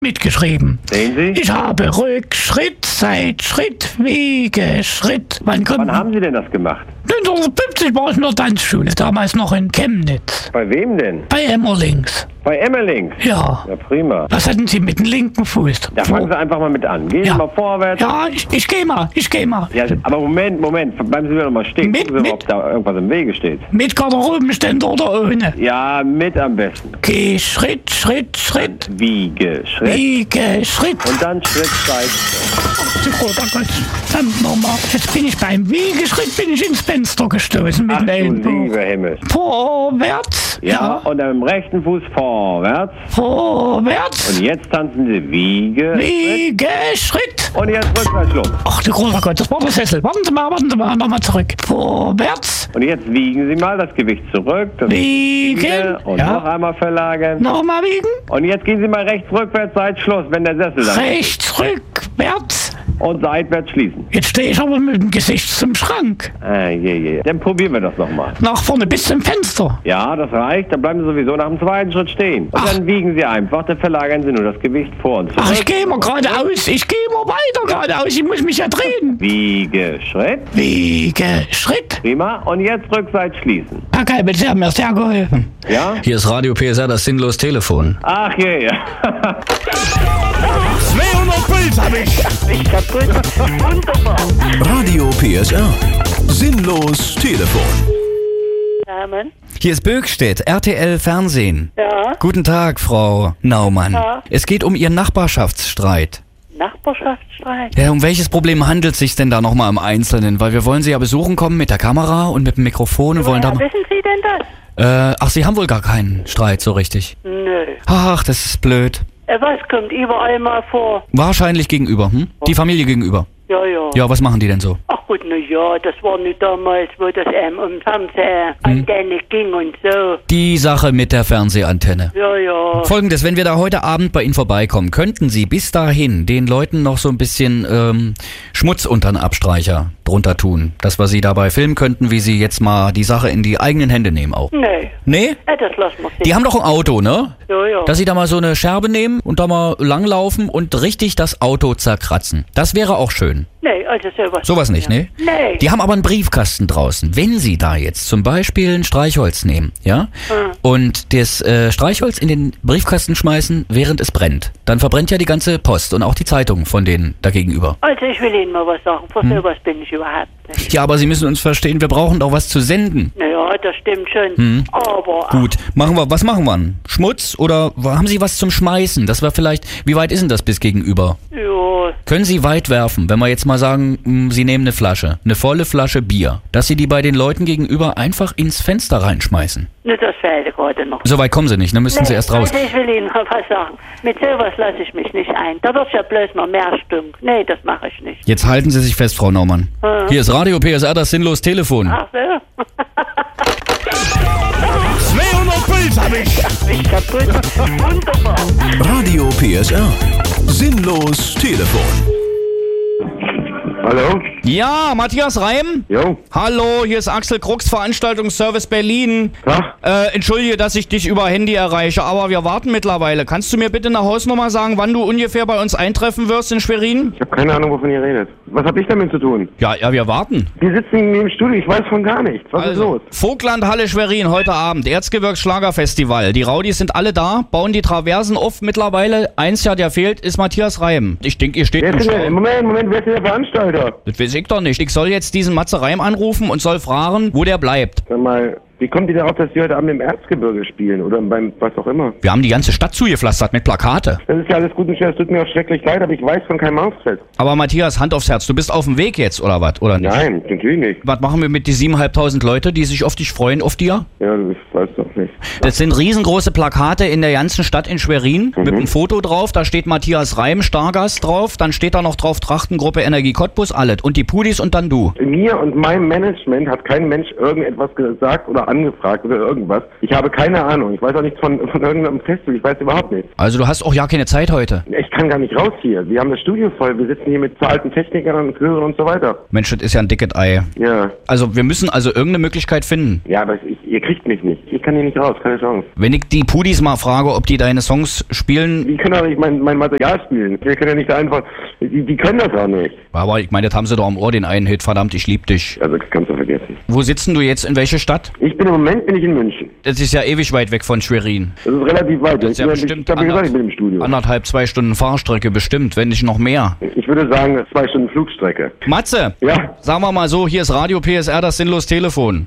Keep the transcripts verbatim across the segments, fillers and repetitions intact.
mitgeschrieben. Sehen Sie? Ich habe Rückschritt, Seitschritt, Wege, Schritt. Wann, kommt Wann haben Sie denn das gemacht? neunzehnhundertfünfzig war ich in der Tanzschule, damals noch in Chemnitz. Bei wem denn? Bei Emmerlings. Bei Emmerlings? Ja. Ja, prima. Was hatten Sie mit dem linken Fuß? Da fangen Sie einfach mal mit an. Gehen Ja. Sie mal vorwärts. Ja, ich, ich geh mal, ich geh mal. Ja, aber Moment, Moment. Bleiben Sie mir noch mal stehen. Mit- Gucken Sie mal, mit- ob da irgendwas im Wege steht. Mit Garderobenständer oder ohne? Ja, mit am besten. Geh Schritt, Schritt, Schritt. Wiege, Schritt. Wiege, Schritt. Und dann Schritt, Seite. Oh Gott, verdammt nochmal. Jetzt bin ich beim Wiegeschritt, bin ich ins Fenster gestoßen mit Ach dem du Ellenbogen. lieber Himmel. Vorwärts. Ja, und am rechten Fuß vorwärts. Vorwärts. Und jetzt tanzen Sie Wiege, Schritt. Wiegeschritt. Und jetzt rückwärts los. Ach du großer Gott, das war der Sessel. Warten Sie mal, warten Sie mal, nochmal zurück. Vorwärts. Und jetzt wiegen Sie mal das Gewicht zurück. Das Wiegen. Und Ja. noch einmal verlagern. Nochmal wiegen. Und jetzt gehen Sie mal rechts rückwärts, seit Schluss, wenn der Sessel dann Rechts, rückwärts. und seitwärts schließen. Jetzt stehe ich aber mit dem Gesicht zum Schrank. Ah, je, je. Dann probieren wir das nochmal. Nach vorne bis zum Fenster. Ja, das reicht. Dann bleiben Sie sowieso nach dem zweiten Schritt stehen. Und Ach. dann wiegen Sie einfach, dann verlagern Sie nur das Gewicht vor und zurück. Ach, ich gehe immer geradeaus. Ich gehe immer weiter geradeaus. Ich muss mich ja drehen. Wiege, Schritt. Wiege, Schritt. Prima. Und jetzt Rückseite schließen. Herr Kalbitz, Sie haben mir sehr geholfen. Ja? Hier ist Radio P S R, das sinnlos Telefon. Ach je, ja. zweihundert Puls hab ich. Ich kaputt. Wunderbar. Radio P S R. Sinnlos Telefon. Namen? Hier ist Böckstedt, R T L Fernsehen. Ja. Guten Tag, Frau Naumann. Ja. Es geht um Ihren Nachbarschaftsstreit. Nachbarschaftsstreit. Ja, um welches Problem handelt es sich denn da nochmal im Einzelnen? Weil wir wollen Sie ja besuchen kommen mit der Kamera und mit dem Mikrofon und wollen da... Woher wissen Sie denn das? Äh, ach, Sie haben wohl gar keinen Streit so richtig. Nö. Ach, das ist blöd. Äh, Was kommt überall mal vor? Wahrscheinlich gegenüber, hm? Die Familie gegenüber. Ja, ja. Ja, was machen die denn so? Ach gut, na ja, das war nicht damals, wo das ähm, um Fernsehantenne ging und so. Die Sache mit der Fernsehantenne. Ja, ja. Folgendes, wenn wir da heute Abend bei Ihnen vorbeikommen, könnten Sie bis dahin den Leuten noch so ein bisschen ähm, Schmutz unter den Abstreicher drunter tun, dass wir Sie dabei filmen könnten, wie Sie jetzt mal die Sache in die eigenen Hände nehmen auch. Nee. Nee? Ja, das lassen wir Die haben doch ein Auto, ne? Ja, ja. Dass Sie da mal so eine Scherbe nehmen und da mal langlaufen und richtig das Auto zerkratzen. Das wäre auch schön. Nee, also sowas. Sowas nicht, ne? Nee. Die haben aber einen Briefkasten draußen. Wenn Sie da jetzt zum Beispiel ein Streichholz nehmen, ja, und das äh, Streichholz in den Briefkasten schmeißen, während es brennt, dann verbrennt ja die ganze Post und auch die Zeitung von denen da gegenüber. Also ich will Ihnen mal was sagen. Für sowas bin ich überhaupt nicht. Ja, aber Sie müssen uns verstehen, wir brauchen doch was zu senden. Naja, das stimmt schon. Aber... Gut, machen wir, was machen wir? Schmutz oder haben Sie was zum Schmeißen? Das war vielleicht, wie weit ist denn das bis gegenüber? Ja, Können Sie weit werfen, wenn wir jetzt mal sagen, mh, Sie nehmen eine Flasche, eine volle Flasche Bier, dass Sie die bei den Leuten gegenüber einfach ins Fenster reinschmeißen? nur das fehlt gerade noch. So weit kommen Sie nicht, dann müssten Sie erst raus. Also ich will Ihnen mal was sagen. Mit sowas lasse ich mich nicht ein. Da wird ja bloß noch mehr Stunk. Nee, das mache ich nicht. Jetzt halten Sie sich fest, Frau Naumann. Hier ist Radio P S R, das sinnlos Telefon. Ach so. zweihundert Puls hab ich. Ich kaputt. Wunderbar. Radio P S R. Sinnlos Telefon. Hallo? Ja, Matthias Reim? Jo. Hallo, hier ist Axel Krux, Veranstaltungsservice Berlin. Ja? Äh, entschuldige, dass ich dich über Handy erreiche, aber wir warten mittlerweile. Kannst du mir bitte eine Hausnummer sagen, wann du ungefähr bei uns eintreffen wirst in Schwerin? Ich habe keine Ahnung, wovon ihr redet. Was habe ich damit zu tun? Ja, ja, wir warten. Wir sitzen in dem Studio, ich weiß von gar nichts. Was ist los? Vogtlandhalle Schwerin, heute Abend, Erzgebirgs Schlagerfestival. Die Raudis sind alle da, bauen die Traversen auf mittlerweile. Eins ja, der fehlt, ist Matthias Reim. Ich denke, ihr steht Wer im ist denn der, Stau. Moment, Moment, wer ist denn der Veranstalter? Das weiß ich doch nicht. Ich soll jetzt diesen Matze Reim anrufen und soll fragen, wo der bleibt. Sag mal, wie kommt ihr darauf, dass die heute Abend im Erzgebirge spielen? Oder beim was auch immer? Wir haben die ganze Stadt zugepflastert mit Plakate. Das ist ja alles gut und schön, es tut mir auch schrecklich leid, aber ich weiß von keinem Auftritt. Aber Matthias, Hand aufs Herz, du bist auf dem Weg jetzt, oder was? Oder nicht? Nein, natürlich nicht. Was machen wir mit die siebeneinhalbtausend Leute, die sich auf dich freuen, auf dir? Ja, das weiß doch nicht. Das sind riesengroße Plakate in der ganzen Stadt in Schwerin mit einem Foto drauf. Da steht Matthias Reim, Stargast drauf. Dann steht da noch drauf Trachtengruppe Energie Cottbus, alles. Und die Pudis und dann du. Mir und meinem Management hat kein Mensch irgendetwas gesagt oder angefragt oder irgendwas. Ich habe keine Ahnung. Ich weiß auch nichts von, von irgendeinem Festival. Ich weiß überhaupt nichts. Also du hast auch ja keine Zeit heute. Ich kann kann gar nicht raus hier. Wir haben das Studio voll. Wir sitzen hier mit zahlten Technikern und Hörern und so weiter. Mensch, das ist ja ein dickes Ei. Ja. Also wir müssen also irgendeine Möglichkeit finden. Ja, aber ich, ihr kriegt mich nicht. Ich kann hier nicht raus, keine Chance. Wenn ich die Pudis mal frage, ob die deine Songs spielen... Die können doch nicht mein, mein Material spielen. Wir können ja nicht einfach... Die, die können das auch nicht. Aber ich meine, das haben sie doch am Ohr, den einen Hit, verdammt, ich lieb dich. Also das kannst du vergessen. Wo sitzen du jetzt, in welche Stadt? Ich bin im Moment bin ich in München. Das ist ja ewig weit weg von Schwerin. Das ist relativ weit. Das ist ja ich bestimmt ich, ich, gesagt, ich bin im anderth- Studio. anderthalb, zwei Stunden Fahrstrecke bestimmt, wenn nicht noch mehr. Ich würde sagen, zwei Stunden Flugstrecke. Matze, Ja? sagen wir mal so, hier ist Radio P S R, das sinnlos Telefon.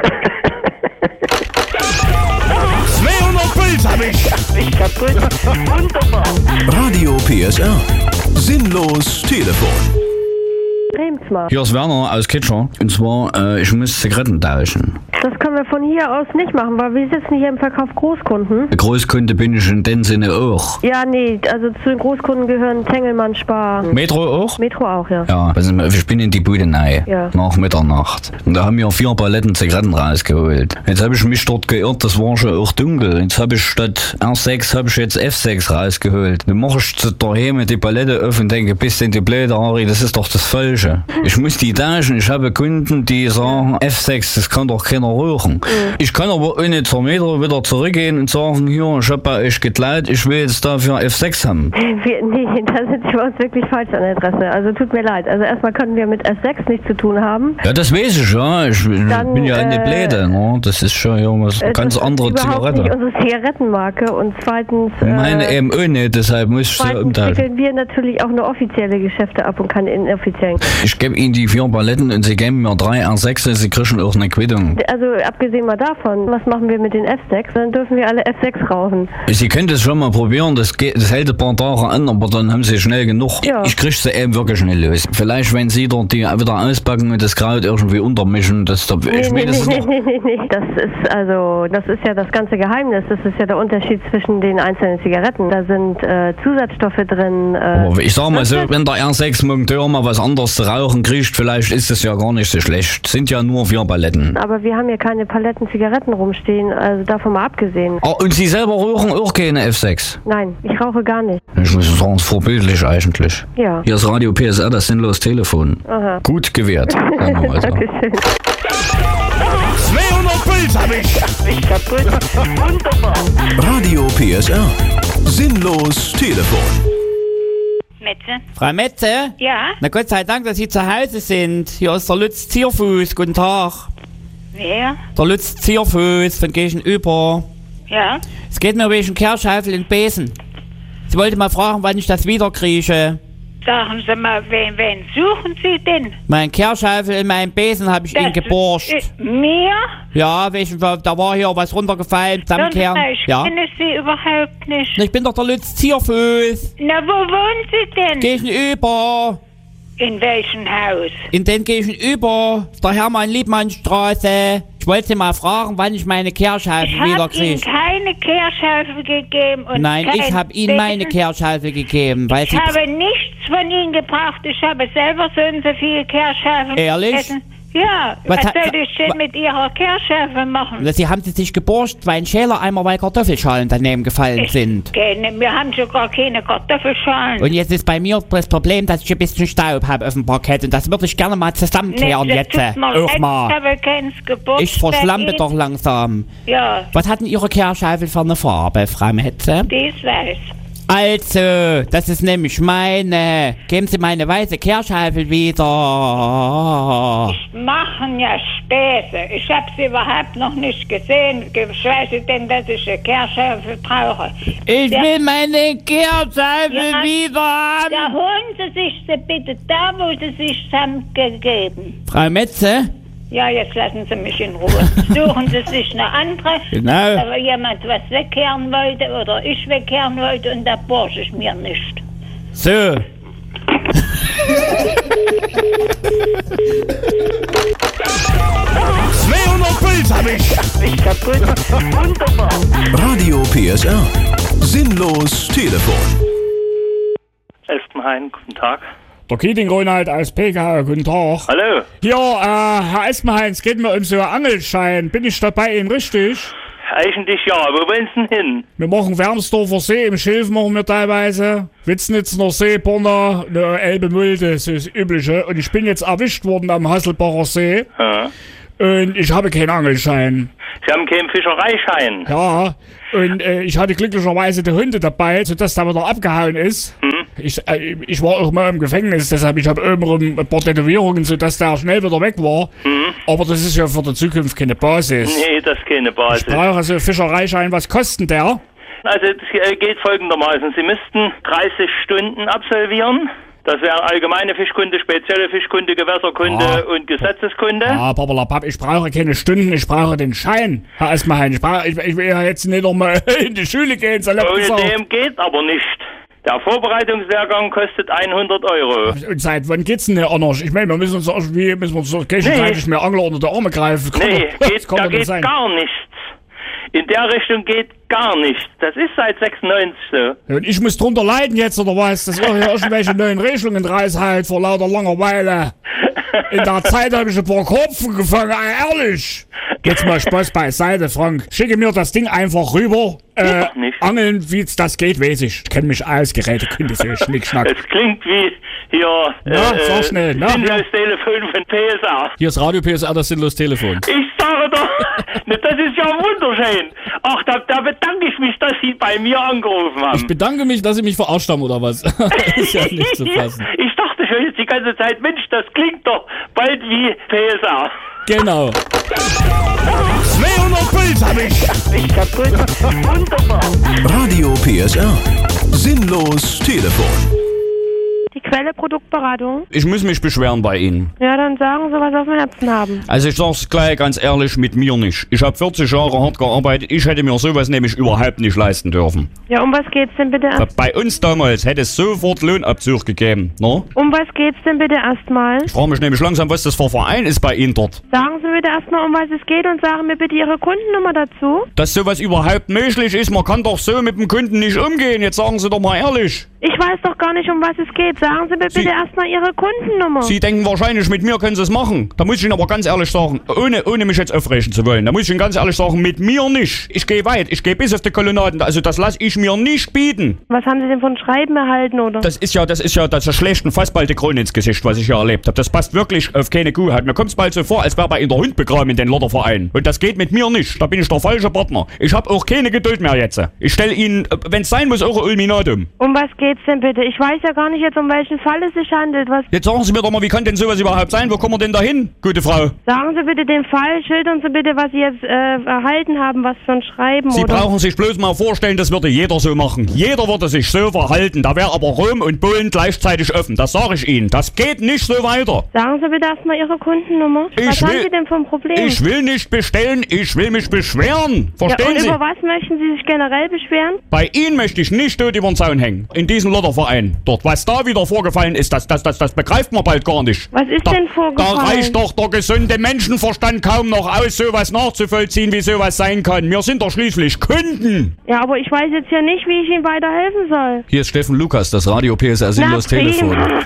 zweihundert Puls hab ich. Ich kaputt. Wunderbar. Radio P S R. Sinnlos Telefon. Remsmar. Hier ist Werner aus Kitscher. Und zwar, äh, ich muss Zigaretten tauschen. Das können wir von hier aus nicht machen, weil wir sitzen hier im Verkauf Großkunden. Großkunde bin ich in dem Sinne auch. Ja, nee, also zu den Großkunden gehören Tengelmann, Spar. Metro auch? Metro auch, ja. Ja, also ich bin in die Bude rein, Ja. nach Mitternacht. Und da haben wir vier Paletten Zigaretten rausgeholt. Jetzt habe ich mich dort geirrt, das war schon auch dunkel. Jetzt habe ich statt R sechs habe ich jetzt F sechs rausgeholt. Dann mache ich daheim die Palette auf und denke, bist du in die Blöde, Ari, das ist doch das Falsche. Ich muss die tauschen. Ich habe Kunden, die sagen, F sechs, das kann doch keiner rauchen. Mhm. Ich kann aber ohne zur Metro wieder zurückgehen und sagen, hier, ich habe bei euch geklaut, ich will jetzt dafür F sechs haben. Wir, nee, da sind Sie bei uns wirklich falsch an der Adresse. Also tut mir leid. Also erstmal können wir mit F sechs nichts zu tun haben. Ja, das weiß ich, ja. Ich Dann, bin ja in der äh, Bläde, ne? Das ist schon ja was Es ganz ist andere überhaupt Zigarette. nicht unsere Zigarettenmarke und zweitens... Meine äh, eben auch nicht, deshalb muss ich sie Zweitens umtauschen. wickeln wir natürlich auch nur offizielle Geschäfte ab und keine inoffiziellen. Ich gebe Ihnen die vier Paletten und Sie geben mir drei R sechs, Sie kriegen auch eine Quittung. Also abgesehen mal davon, was machen wir mit den F sechs? Dann dürfen wir alle F sechs rauchen. Sie können das schon mal probieren, das, geht, das hält ein paar Tage an, aber dann haben Sie schnell genug. Ja. Ich krieg sie eben wirklich schnell los. Vielleicht, wenn Sie dort die wieder auspacken und das Kraut irgendwie untermischen, das da, Nee, ich nee, meine, das nee, ist nee, doch... nee, nee, nee. Das ist also, das ist ja das ganze Geheimnis. Das ist ja der Unterschied zwischen den einzelnen Zigaretten. Da sind äh, Zusatzstoffe drin. Äh, Aber ich sag mal so, wenn der R sechs Monteur mal was anderes zu rauchen kriegt, vielleicht ist es ja gar nicht so schlecht. Sind ja nur vier Paletten. aber wir haben hier keine Paletten Zigaretten rumstehen, also davon mal abgesehen. Oh, und Sie selber rauchen auch keine F sechs? Nein, ich rauche gar nicht. Ich muss sagen, es ist vorbildlich eigentlich. Ja. Hier ist Radio P S R, das sinnlos Telefon. Aha. Gut gewährt. Sagen wir mal so. Dankeschön. zweihundert Puls hab ich. Ich kaputt. Wunderbar. Radio P S R. Sinnlos Telefon. Metze? Frau Metze? Ja? Na Gott sei Dank, dass Sie zu Hause sind. Hier ist der Lutz Zierfuß. Guten Tag. Wer? Der Lutz Zierfuß von Gegenüber. Ja? Es geht mir wegen Kehrscheifel in Besen. Sie wollte mal fragen, wann ich das wieder kriege. Sagen Sie mal, wen, wen suchen Sie denn? Mein Kehrscheifel in meinem Besen habe ich Ihnen geborgt. Äh, mir? Ja, wegen, da war hier was runtergefallen, Sagen Sie zusammenkehren. mal, ich Ja. kenne Sie überhaupt nicht. Na, ich bin doch der Lutz Zierfuß. Na, wo wohnen Sie denn? Gegenüber. In welchem Haus? In den Gegenüber. Der Hermann-Liebmann-Straße. Ich wollte Sie mal fragen, wann ich meine Kehrscheifel Ich wieder habe Ihnen kriege. keine Kehrschaufel gegeben und Nein, ich kein habe Ihnen meine Besen. Kehrscheifel gegeben, weil Ich Sie... habe nichts von Ihnen gebraucht. Ich habe selber so und so viele Kehrschaufeln. Ehrlich? gegessen. Ja, Was was, hat- soll ich denn wa- mit Ihrer Kehrschaufel machen? Sie haben sie sich geborgt, weil ein Schälereimer, weil Kartoffelschalen daneben gefallen sind. Keine, wir haben sogar keine Kartoffelschalen. Und jetzt ist bei mir das Problem, dass ich ein bisschen Staub habe auf dem Parkett und das würde ich gerne mal zusammenkehren Nee, das jetzt. tut mir Auch leid, mal. Ich habe keins Geburtstag. Ich verschlampe Ihnen. doch langsam. Ja, Was hat denn Ihre Kehrscheifel für eine Farbe, Frau Metze? dies weiß. Also, das ist nämlich meine. Geben Sie meine weiße Kehrscheifel wieder. Machen ja Späße. Ich habe sie überhaupt noch nicht gesehen. Geschweige denn, dass ich eine Kehrschaufel brauche. Ich Ja. will meine Kehrscheifel Ja. wieder haben. Da holen Sie sich sie bitte da, wo Sie sich haben gegeben. Frau Metze? Ja, jetzt lassen Sie mich in Ruhe. Suchen Sie sich eine andere. Genau. Aber jemand was wegkehren wollte oder ich wegkehren wollte und da borsche ich mir nicht. So. zweihundert Puls hab ich. Ich kaputt. Wunderbar. Radio P S R. Sinnlos Telefon. Espenhain, guten Tag. Der Keating Ronald aus P K, guten Tag. Hallo. Hier, äh, Herr Espenhain, es geht mir um so einen Angelschein. Bin ich da bei Ihnen richtig? Eigentlich ja. Wo wollen Sie denn hin? Wir machen Wermsdorfer See, im Schilf machen wir teilweise. Witznitzener See, Borna, ne, Elbe-Mulde, das ist das Übliche. Und ich bin jetzt erwischt worden am Hasselbacher See. Ja. Und ich habe keinen Angelschein. Sie haben keinen Fischereischein. Ja, und äh, ich hatte glücklicherweise die Hunde dabei, sodass der wieder abgehauen ist. Hm? Ich, äh, ich war auch mal im Gefängnis, deshalb ich habe oben ein paar Tätowierungen, sodass der schnell wieder weg war. Hm? Aber das ist ja für die Zukunft keine Basis. Nee, das ist keine Basis. Ich brauche also Fischereischein. Was kostet der? Also das geht folgendermaßen. Sie müssten dreißig Stunden absolvieren. Das wären allgemeine Fischkunde, spezielle Fischkunde, Gewässerkunde Ah. und Gesetzeskunde. Ah, Pappalapapp, ich brauche keine Stunden, ich brauche den Schein, Herr Esmerheim. Ich, brauche, ich, ich will ja jetzt nicht nochmal in die Schule gehen, salopp Ohne gesagt. dem geht aber nicht. Der Vorbereitungslehrgang kostet hundert Euro. Und seit wann geht's denn hier anders? Ich meine, wir müssen uns irgendwie, müssen wir uns so gegenseitig mehr Angler unter die Arme greifen. Das kann Nee, doch- geht, das kann da doch nicht geht sein. gar nichts. In der Richtung geht gar nichts. Das ist seit sechsundneunzig so. Und ich muss drunter leiden jetzt, oder was? Das wird ja irgendwelche neuen Regelungen reißen halt vor lauter Langeweile. In der Zeit habe ich ein paar Kopfen gefangen, ey, ehrlich. Jetzt mal Spaß beiseite, Frank. Schicke mir das Ding einfach rüber. Äh, doch nicht. Angeln, wie das geht, weiß ich. Ich kenne mich aus, Gerätekunde, so Schnickschnack. Es klingt wie hier Na, sag schnell, na, sinnlos Telefon von P S A. Hier ist Radio P S R, das sinnlos Telefon. Ich sage doch, ne, das ist ja wunderschön. Ach, da, da bedanke ich mich, dass Sie bei mir angerufen haben. Ich bedanke mich, dass Sie mich verarscht haben, oder was? Ist ja nicht zu fassen. Ich dachte schon jetzt die ganze Zeit, Mensch, das klingt doch bald wie P S A. Genau. zweihundert Puls hab ich. Ich kaputt. Wunderbar. Radio P S R. Sinnlos Telefon. Die Quelle Produktberatung. Ich muss mich beschweren bei Ihnen. Ja, dann sagen Sie, was Sie auf dem Herzen haben. Also ich sag's gleich ganz ehrlich, mit mir nicht. Ich habe vierzig Jahre hart gearbeitet, ich hätte mir sowas nämlich überhaupt nicht leisten dürfen. Ja, um was geht's denn bitte? erst- Bei uns damals hätte es sofort Lohnabzug gegeben, ne? Um was geht's denn bitte erstmal? Ich frage mich nämlich langsam, was das für ein Verein ist bei Ihnen dort. Sagen Sie bitte erstmal, um was es geht und sagen mir bitte Ihre Kundennummer dazu. Dass sowas überhaupt möglich ist, man kann doch so mit dem Kunden nicht umgehen, jetzt sagen Sie doch mal ehrlich. Ich weiß doch gar nicht, um was es geht. Sagen Sie mir Sie- bitte erstmal Ihre Kundennummer. Sie denken wahrscheinlich, mit mir können Sie es machen. Da muss ich Ihnen aber ganz ehrlich sagen, ohne, ohne mich jetzt aufregen zu wollen, da muss ich Ihnen ganz ehrlich sagen, mit mir nicht. Ich gehe weit, ich gehe bis auf die Kolonnaden, also das lasse ich mir nicht bieten. Was haben Sie denn von Schreiben erhalten, oder? Das ist ja, das ist ja das schlechten fast bald die Krone ins Gesicht, was ich hier erlebt habe. Das passt wirklich auf keine Kuh. Mir kommt es bald so vor, als wäre bei Ihnen der Hund begraben in den Lotterverein. Und das geht mit mir nicht. Da bin ich der falsche Partner. Ich habe auch keine Geduld mehr jetzt. Ich stelle Ihnen, wenn es sein muss, auch ein Ultimatum. Um was geht's denn bitte? Ich weiß ja gar nicht jetzt, um welchen Fall es sich handelt. Was? Jetzt sagen Sie mir doch mal, wie kann denn sowas überhaupt sein? Wo kommen wir denn da hin, gute Frau? Sagen Sie bitte den Fall, schildern Sie bitte, was Sie jetzt äh, erhalten haben, was für ein Schreiben, Sie oder? brauchen sich bloß mal vorstellen, das würde jeder so machen. Jeder würde sich so verhalten. Da wäre aber Rom und Polen gleichzeitig offen. Das sage ich Ihnen. Das geht nicht so weiter. Sagen Sie bitte erstmal Ihre Kundennummer. Ich was haben will- Sie denn für ein Problem? Ich will nicht bestellen, ich will mich beschweren. ja, Verstehen und Sie? über was möchten Sie sich generell beschweren? Bei Ihnen möchte ich nicht tot über den Zaun hängen. In diesem Lotterverein. Dort, was da wieder vorgefallen ist, das, das, das, das begreift man bald gar nicht. Was ist da, denn vorgefallen? Da reicht doch der gesunde Menschenverstand kaum noch aus, sowas nachzuvollziehen, wie sowas sein kann. Wir sind doch schließlich Kunden. Ja, aber ich weiß jetzt hier nicht, wie ich Ihnen weiterhelfen soll. Hier ist Steffen Lukas, das Radio P S R Sinnlos Na, Telefon. prima.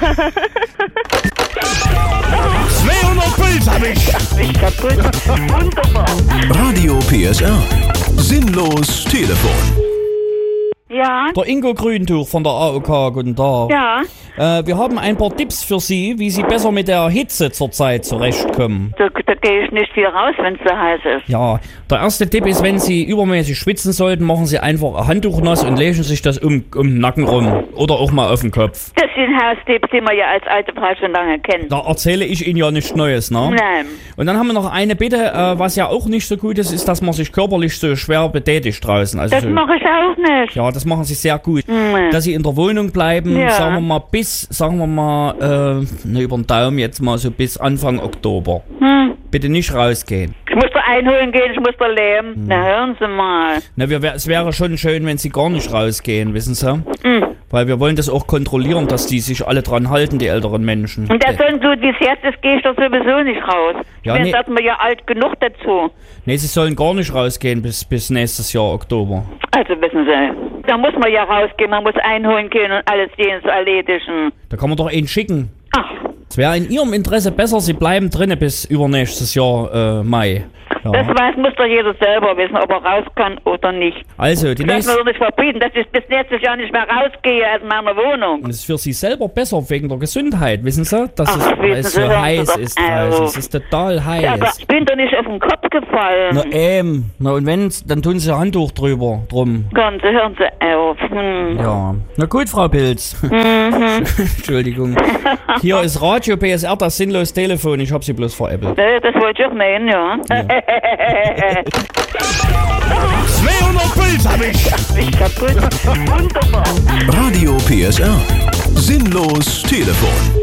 zweihundert Puls hab ich. Ich kaputt. Wunderbar. Radio P S R. Sinnlos Telefon. Ja, Der Ingo Grüntuch von der A O K, guten Tag. ja. Äh, wir haben ein paar Tipps für Sie, wie Sie besser mit der Hitze zurzeit zurechtkommen. Da, da gehe ich nicht viel raus, wenn es so heiß ist. Ja, der erste Tipp ist, wenn Sie übermäßig schwitzen sollten, machen Sie einfach ein Handtuch nass und legen sich das um, um den Nacken rum. Oder auch mal auf den Kopf. Das sind Haustipps, die man ja als alte Frau schon lange kennt. Da erzähle ich Ihnen ja nichts Neues, ne? Nein. Und dann haben wir noch eine Bitte, äh, was ja auch nicht so gut ist, ist, dass man sich körperlich so schwer betätigt draußen. Also Das so, mache ich auch nicht. ja, das machen Sie sehr gut. Mhm. Dass Sie in der Wohnung bleiben, Ja. sagen wir mal bis, sagen wir mal, äh, ne, über den Daumen jetzt mal so bis Anfang Oktober. Hm. Bitte nicht rausgehen. Ich muss da einholen gehen, ich muss da leben. Hm. Na, hören Sie mal. Na, wir, wär- es wäre schon schön, wenn Sie gar nicht rausgehen, wissen Sie? Hm. Weil wir wollen das auch kontrollieren, dass die sich alle dran halten, die älteren Menschen. Und das Sonnenblut, wie es jetzt ist, gehe ich doch sowieso nicht raus. Ja, ich bin nee. sagt man ja alt genug dazu. Nee, sie sollen gar nicht rausgehen bis, bis nächstes Jahr Oktober. Also wissen Sie, da muss man ja rausgehen, man muss einholen gehen und alles gehen zu erledigen. Da kann man doch einen schicken. Ach, Es wäre in Ihrem Interesse besser, Sie bleiben drinnen bis übernächstes Jahr äh, Mai. Ja. Das weiß, muss doch jeder selber wissen, ob er raus kann oder nicht. Also, die Das nächste... muss man doch nicht verbieten, dass ich bis nächstes Jahr nicht mehr rausgehe aus meiner Wohnung. Und es ist für Sie selber besser wegen der Gesundheit, wissen Sie? Dass Ach, es, weil wissen es Sie, so hören Sie heiß doch ist draußen. Es ist total heiß. Ja, aber ich bin doch nicht auf den Kopf gefallen. Na ähm, na und wenn's, dann tun Sie ein Handtuch drüber, drum. Hören Sie, hören Sie auf. Hm. Ja. Na gut, Frau Pilz. Mhm. Entschuldigung. Hier ist Radio P S R, das sinnlos Telefon. Ich hab Sie bloß veräppelt. Nee, das wollte ich auch meinen, ja. Ja. zweihundert Puls hab ich. Ich kaputt. Wunderbar. Radio P S R. Sinnlos Telefon.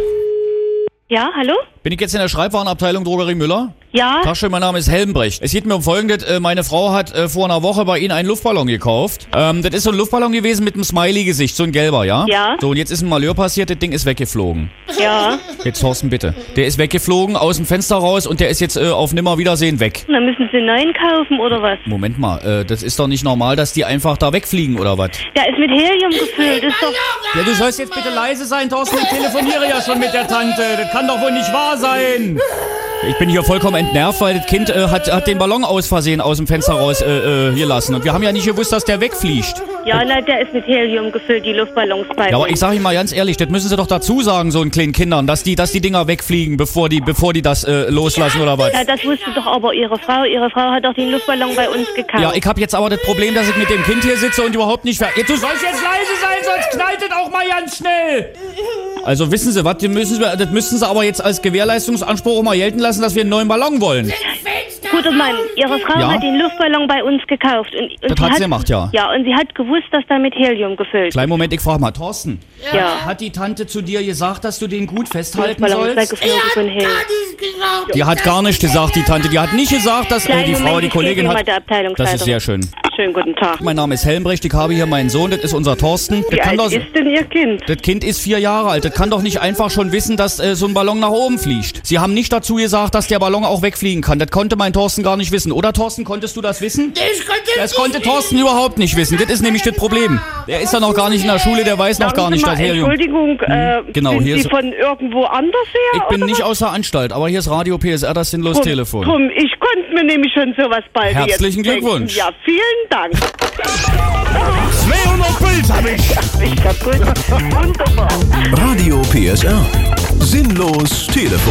Ja, hallo? Bin ich jetzt in der Schreibwarenabteilung Drogerie Müller? Ja? Tag schön, mein Name ist Helmbrecht. Es geht mir um Folgendes. Äh, meine Frau hat äh, vor einer Woche bei Ihnen einen Luftballon gekauft. Ähm, das ist so ein Luftballon gewesen mit einem Smiley-Gesicht, so ein gelber, ja? Ja. So, und jetzt ist ein Malheur passiert, das Ding ist weggeflogen. Ja. Jetzt, Thorsten, bitte. Der ist weggeflogen, aus dem Fenster raus und der ist jetzt äh, auf Nimmerwiedersehen weg. Dann müssen Sie einen neuen kaufen, oder was? Moment mal, äh, das ist doch nicht normal, dass die einfach da wegfliegen, oder was? Der ist mit Helium gefüllt, ist doch... Ja, du sollst jetzt bitte leise sein, Thorsten. Ich telefoniere ja schon mit der Tante. Das kann doch wohl nicht wahr sein. Ich bin hier vollkommen entnervt, weil das Kind äh, hat, hat den Ballon aus Versehen aus dem Fenster raus äh, äh, hier lassen. Und wir haben ja nicht gewusst, dass der wegfliegt. Ja, na, der ist mit Helium gefüllt, die Luftballons bei Ja, aber uns. ich sag Ihnen mal ganz ehrlich, das müssen Sie doch dazu sagen, so einen kleinen Kindern, dass die, dass die Dinger wegfliegen, bevor die, bevor die das äh, loslassen oder was. Ja, das wusste doch aber Ihre Frau. Ihre Frau hat doch den Luftballon bei uns gekauft. Ja, ich habe jetzt aber das Problem, dass ich mit dem Kind hier sitze und überhaupt nicht... ver- Jetzt, du sollst jetzt leise sein, sonst knallt das auch mal ganz schnell. Also wissen Sie was, das müssen, wir, das müssten Sie aber jetzt als Gewährleistungsanspruch auch mal gelten lassen, dass wir einen neuen Ballon wollen. Guter Mann, Ihre Frau Ja? hat den Luftballon bei uns gekauft. Und, und Das sie hat sie gemacht, ja. Ja, und sie hat gewusst, dass da mit Helium gefüllt ist. Kleinen Moment, ich frage mal, Thorsten. Ja. Hat die Tante zu dir gesagt, dass du den gut festhalten Luftballon ist sollst? weggeflogen von Helium. Die hat gar nicht gesagt, die Tante. Die hat nicht gesagt, dass äh, Kleinen die Frau, Moment, die ich gebe Kollegin Ihnen mal hat... der Abteilungsleiter. Das ist sehr schön. Schönen guten Tag. Mein Name ist Helmbrecht, ich habe hier meinen Sohn, das ist unser Thorsten. Wie Das kann alt doch, ist denn Ihr Kind? das Kind ist vier Jahre alt. Das kann doch nicht einfach schon wissen, dass äh, so ein Ballon nach oben fliegt. Sie haben nicht dazu gesagt, dass der Ballon auch wegfliegen kann. Das konnte mein Thorsten gar nicht wissen. Oder Thorsten, konntest du das wissen? Ich konnte Das konnte Thorsten überhaupt nicht wissen. Das ist nämlich das Problem. Der ist ja noch gar nicht in der Schule, der weiß noch Sagen gar Sie nicht, mal, dass Helium... Entschuldigung, äh, genau, sind hier Sie ist- von irgendwo anders her? Ich bin oder nicht was? außer Anstalt, aber hier ist Radio P S R, das sinnlos Drum- Telefon. Drum, ich konnte mir nämlich schon sowas bald Herzlichen jetzt denken. Glückwunsch. Ja, vielen Dank. zweihundert Puls hab ich. Ich kaputt. Wunderbar. Radio P S R. Sinnlos Telefon.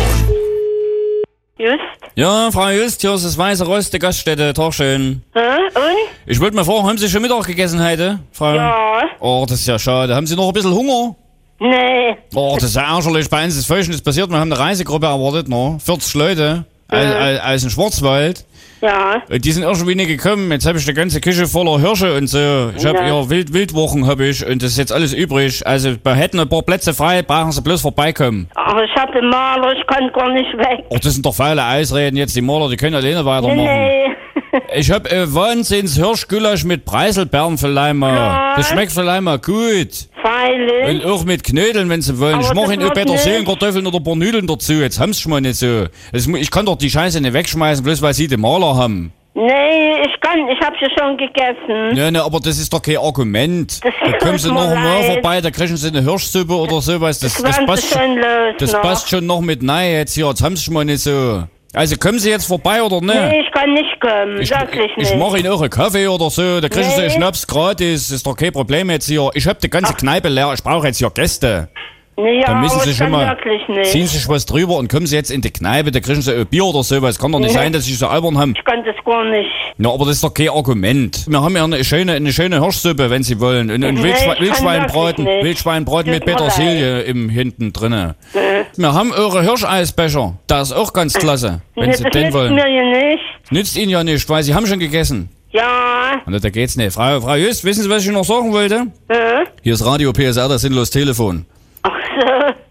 Just? Ja, Frau Just, hier ist das Weiße Rost, die Gaststätte, Tagschön. Hä? Und? Ich wollte mal fragen, haben Sie schon Mittag gegessen heute, Frau? Ja. Oh, das ist ja schade. Haben Sie noch ein bisschen Hunger? Nee. Oh, das ist ja ärgerlich. Bei uns ist Folgendes passiert. Wir haben eine Reisegruppe erwartet, ne? vierzig Leute aus, aus, aus dem Schwarzwald. Ja. Und die sind irgendwie nicht gekommen. Jetzt habe ich die ganze Küche voller Hirsche und so. Ich habe Ja. ja Wild, Wildwochen hab ich und das ist jetzt alles übrig. Also wir hätten ein paar Plätze frei, brauchen Sie bloß vorbeikommen. Aber ich hab den Maler, ich kann gar nicht weg. Oh, das sind doch faule Ausreden jetzt. Die Maler, die können alleine weitermachen. Nee. Ich hab äh, Wahnsinns Hirschgulasch mit Preiselbeeren vielleicht mal. Ja. Das schmeckt vielleicht mal gut. Freilich. Und auch mit Knödeln, wenn Sie wollen. Aber ich mach das Ihnen auch wird Petersilien, nicht. Kartoffeln oder ein paar Nudeln dazu. Jetzt haben's schon mal nicht so. Das, mu- ich kann doch die Scheiße nicht wegschmeißen, bloß weil Sie den Maler haben. Nee, ich kann, ich hab sie schon gegessen. Ja, ne, aber das ist doch kein Argument. Das Da kommen Sie tut noch mir einmal leid. vorbei, da kriegen Sie eine Hirschsuppe oder sowas. Das, Das das, werden passt, Sie schon schon, los das noch. passt schon noch mit nein jetzt hier. Jetzt haben's schon mal nicht so. Also kommen Sie jetzt vorbei oder ne? Nee, ich kann nicht kommen. Ich, Wirklich nicht. ich mache Ihnen auch einen Kaffee oder so, da kriegen Sie einen Nee. Schnaps gratis, ist doch kein Problem jetzt hier. Ich hab die ganze Kneipe leer, ich brauche jetzt hier Gäste. Nee, ja, Da müssen aber Sie ich schon kann mal, wirklich nicht. ziehen Sie sich was drüber und kommen Sie jetzt in die Kneipe, da kriegen Sie ein Bier oder sowas. Kann doch nicht Nee. sein, dass Sie so albern haben. Ich kann das gar nicht. Ja, aber das ist doch kein Argument. Wir haben ja eine schöne, eine schöne Hirschsuppe, wenn Sie wollen. Und, und Nee, Wildschwe ich kann Wildschweinbraten, wirklich nicht. Wildschweinbraten mit Tut mir Petersilie im hinten drinne. Nee. Wir haben eure Hirscheisbecher. Da ist auch ganz klasse, wenn Nee, Sie das den nützt wollen. mir hier nicht. Nützt Ihnen ja nicht, weil Sie haben schon gegessen. Ja. Und da geht's nicht. Frau, Frau Just, wissen Sie, was ich noch sagen wollte? Äh? Hier ist Radio P S R, das sinnlos Telefon. Ach so.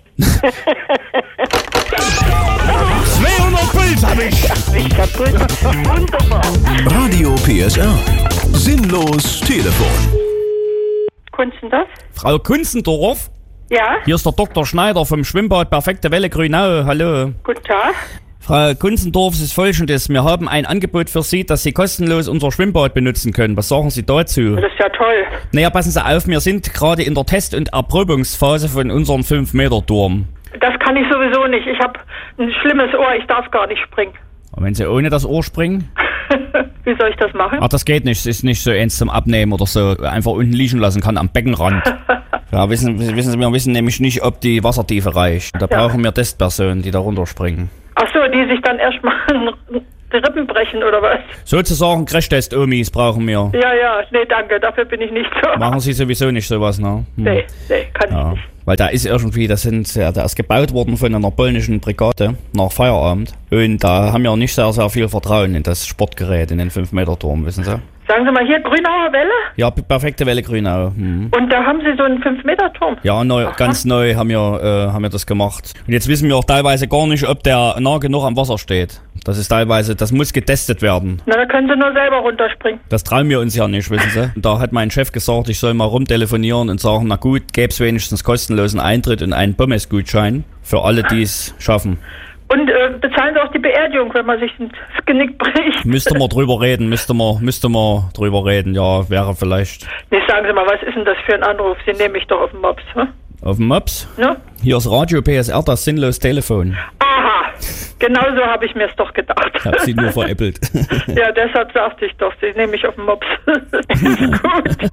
zweihundert Puls hab ich. Ich kaputt. Wunderbar. Radio P S R. Sinnlos Telefon. Kunstendorf? Frau Kunzendorf, Ja. hier ist der Doktor Schneider vom Schwimmbad Perfekte Welle Grünau. Hallo. Guten Tag. Frau Kunzendorf, es ist folgendes. Wir haben ein Angebot für Sie, dass Sie kostenlos unser Schwimmbad benutzen können. Was sagen Sie dazu? Das ist ja toll. Naja, passen Sie auf, wir sind gerade in der Test- und Erprobungsphase von unserem fünf Meter Turm. Das kann ich sowieso nicht. Ich habe ein schlimmes Ohr, ich darf gar nicht springen. Und wenn Sie ohne das Ohr springen? Wie soll ich das machen? Ach, das geht nicht. Es ist nicht so eins zum Abnehmen oder so. Einfach unten liegen lassen kann am Beckenrand. Ja, wissen, wissen Sie, wir wissen nämlich nicht, ob die Wassertiefe reicht. Da Ja. brauchen wir Testpersonen, die da runterspringen. Ach so, die sich dann erstmal die Rippen brechen oder was? Sozusagen Crashtest-Omis brauchen wir. Ja, ja, nee, danke, dafür bin ich nicht so. Machen Sie sowieso nicht sowas, ne? Hm. Nee, nee, kann ich Ja. nicht. Weil da ist irgendwie, das sind, ja, da ist gebaut worden von einer polnischen Brigade nach Feierabend. Und da haben wir nicht sehr, sehr viel Vertrauen in das Sportgerät, in den fünf Meter Turm, wissen Sie? Sagen Sie mal, hier Grünauer Welle? Ja, p- perfekte Welle Grünau. Hm. Und da haben Sie so einen fünf Meter Turm? Ja, neu, ganz neu haben wir, äh, haben wir das gemacht. Und jetzt wissen wir auch teilweise gar nicht, ob der nah genug am Wasser steht. Das ist teilweise, das muss getestet werden. Na, da können Sie nur selber runterspringen. Das trauen wir uns ja nicht, wissen Sie. Und da hat mein Chef gesagt, ich soll mal rumtelefonieren und sagen, na gut, gäbe es wenigstens kostenlosen Eintritt und einen Pommes-Gutschein für alle, die es schaffen. Und äh, bezahlen Sie auch die Beerdigung, wenn man sich das Genick bricht? Müsste man drüber reden, müsste man, müsste man drüber reden, ja, wäre vielleicht. Nee, sagen Sie mal, was ist denn das für ein Anruf? Sie nehmen mich doch auf den Mops, hm? Auf dem Mops? Ne? Hier ist Radio P S R, das sinnlos Telefon. Aha, genau so habe ich mir es doch gedacht. Ich hab sie nur veräppelt. Ja, deshalb sagte ich doch, Sie nehmen mich auf den Mops. Gut.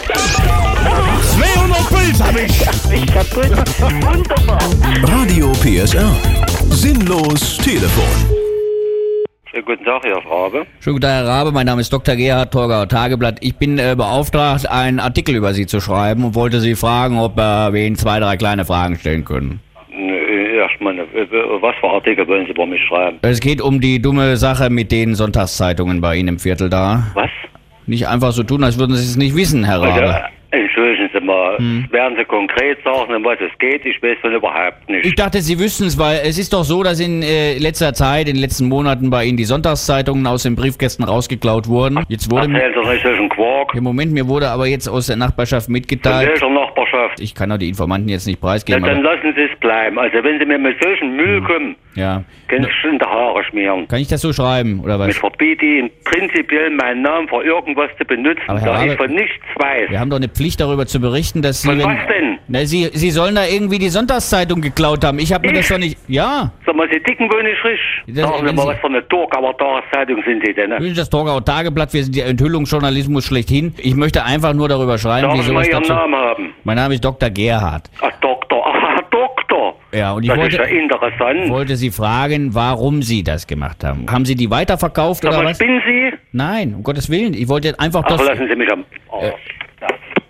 zweihundert Puls hab ich. Ich kaputt. Wunderbar. Radio P S R. Sinnlos Telefon. Schönen guten Tag, Herr Rabe. Schönen guten Tag, Herr Rabe. Mein Name ist Doktor Gerhard, Torgauer Tageblatt. Ich bin äh, beauftragt, einen Artikel über Sie zu schreiben und wollte Sie fragen, ob äh, wir Ihnen zwei, drei kleine Fragen stellen können. Äh, Erstmal, äh, was für Artikel wollen Sie über mich schreiben? Es geht um die dumme Sache mit den Sonntagszeitungen bei Ihnen im Viertel da. Was? Nicht einfach so tun, als würden Sie es nicht wissen, Herr Rabe. Also, entschuldigen Sie mal, Hm. werden Sie konkret sagen, um was es geht? Ich weiß von überhaupt nicht. Ich dachte, Sie wüssten es, weil es ist doch so, dass in äh, letzter Zeit, in den letzten Monaten bei Ihnen die Sonntagszeitungen aus den Briefkästen rausgeklaut wurden. Jetzt wurde mir, Erzählen Sie nicht solchen Quark. im Moment, mir wurde aber jetzt aus der Nachbarschaft Von mitgeteilt. welcher Nachbarschaft? Ich kann doch die Informanten jetzt nicht Ja, preisgeben. dann aber, lassen Sie es bleiben. Also wenn Sie mir mit solchen Müll kommen, ja. können Sie schon in die Haare schmieren. Kann ich das so schreiben, oder was? Ich verbiete Ihnen prinzipiell meinen Namen für irgendwas zu benutzen, Aber Herr da Rabe, ich von nichts weiß. Wir haben doch eine Pflicht darüber zu berichten, dass Sie... Von wenn- was denn? Na, Sie, Sie sollen da irgendwie die Sonntagszeitung geklaut haben. Ich habe mir das Ich? doch nicht... Ja. Sag mal, Sie dicken wohl nicht frisch? Das- Sagen Sie wenn mal, Sie- was für eine Torgauer Tageszeitung sind Sie denn? Ne? Das ist das Torgauer Tageblatt, wir sind der Enthüllungsjournalismus schlechthin. Ich möchte einfach nur darüber schreiben, Darf wie ich sowas mal Ihren dazu... Namen haben? Mein Name ist Doktor Gerhard. Ach, Doktor. Ach, Doktor. Ja, und ich Das wollte, ist ja interessant. wollte Sie fragen, warum Sie das gemacht haben. Haben Sie die weiterverkauft Sag oder mal, was? spinnen Sie? Nein, um Gottes Willen. Ich wollte einfach Ach, das... lassen Sie mich am... Oh, Äh. ja.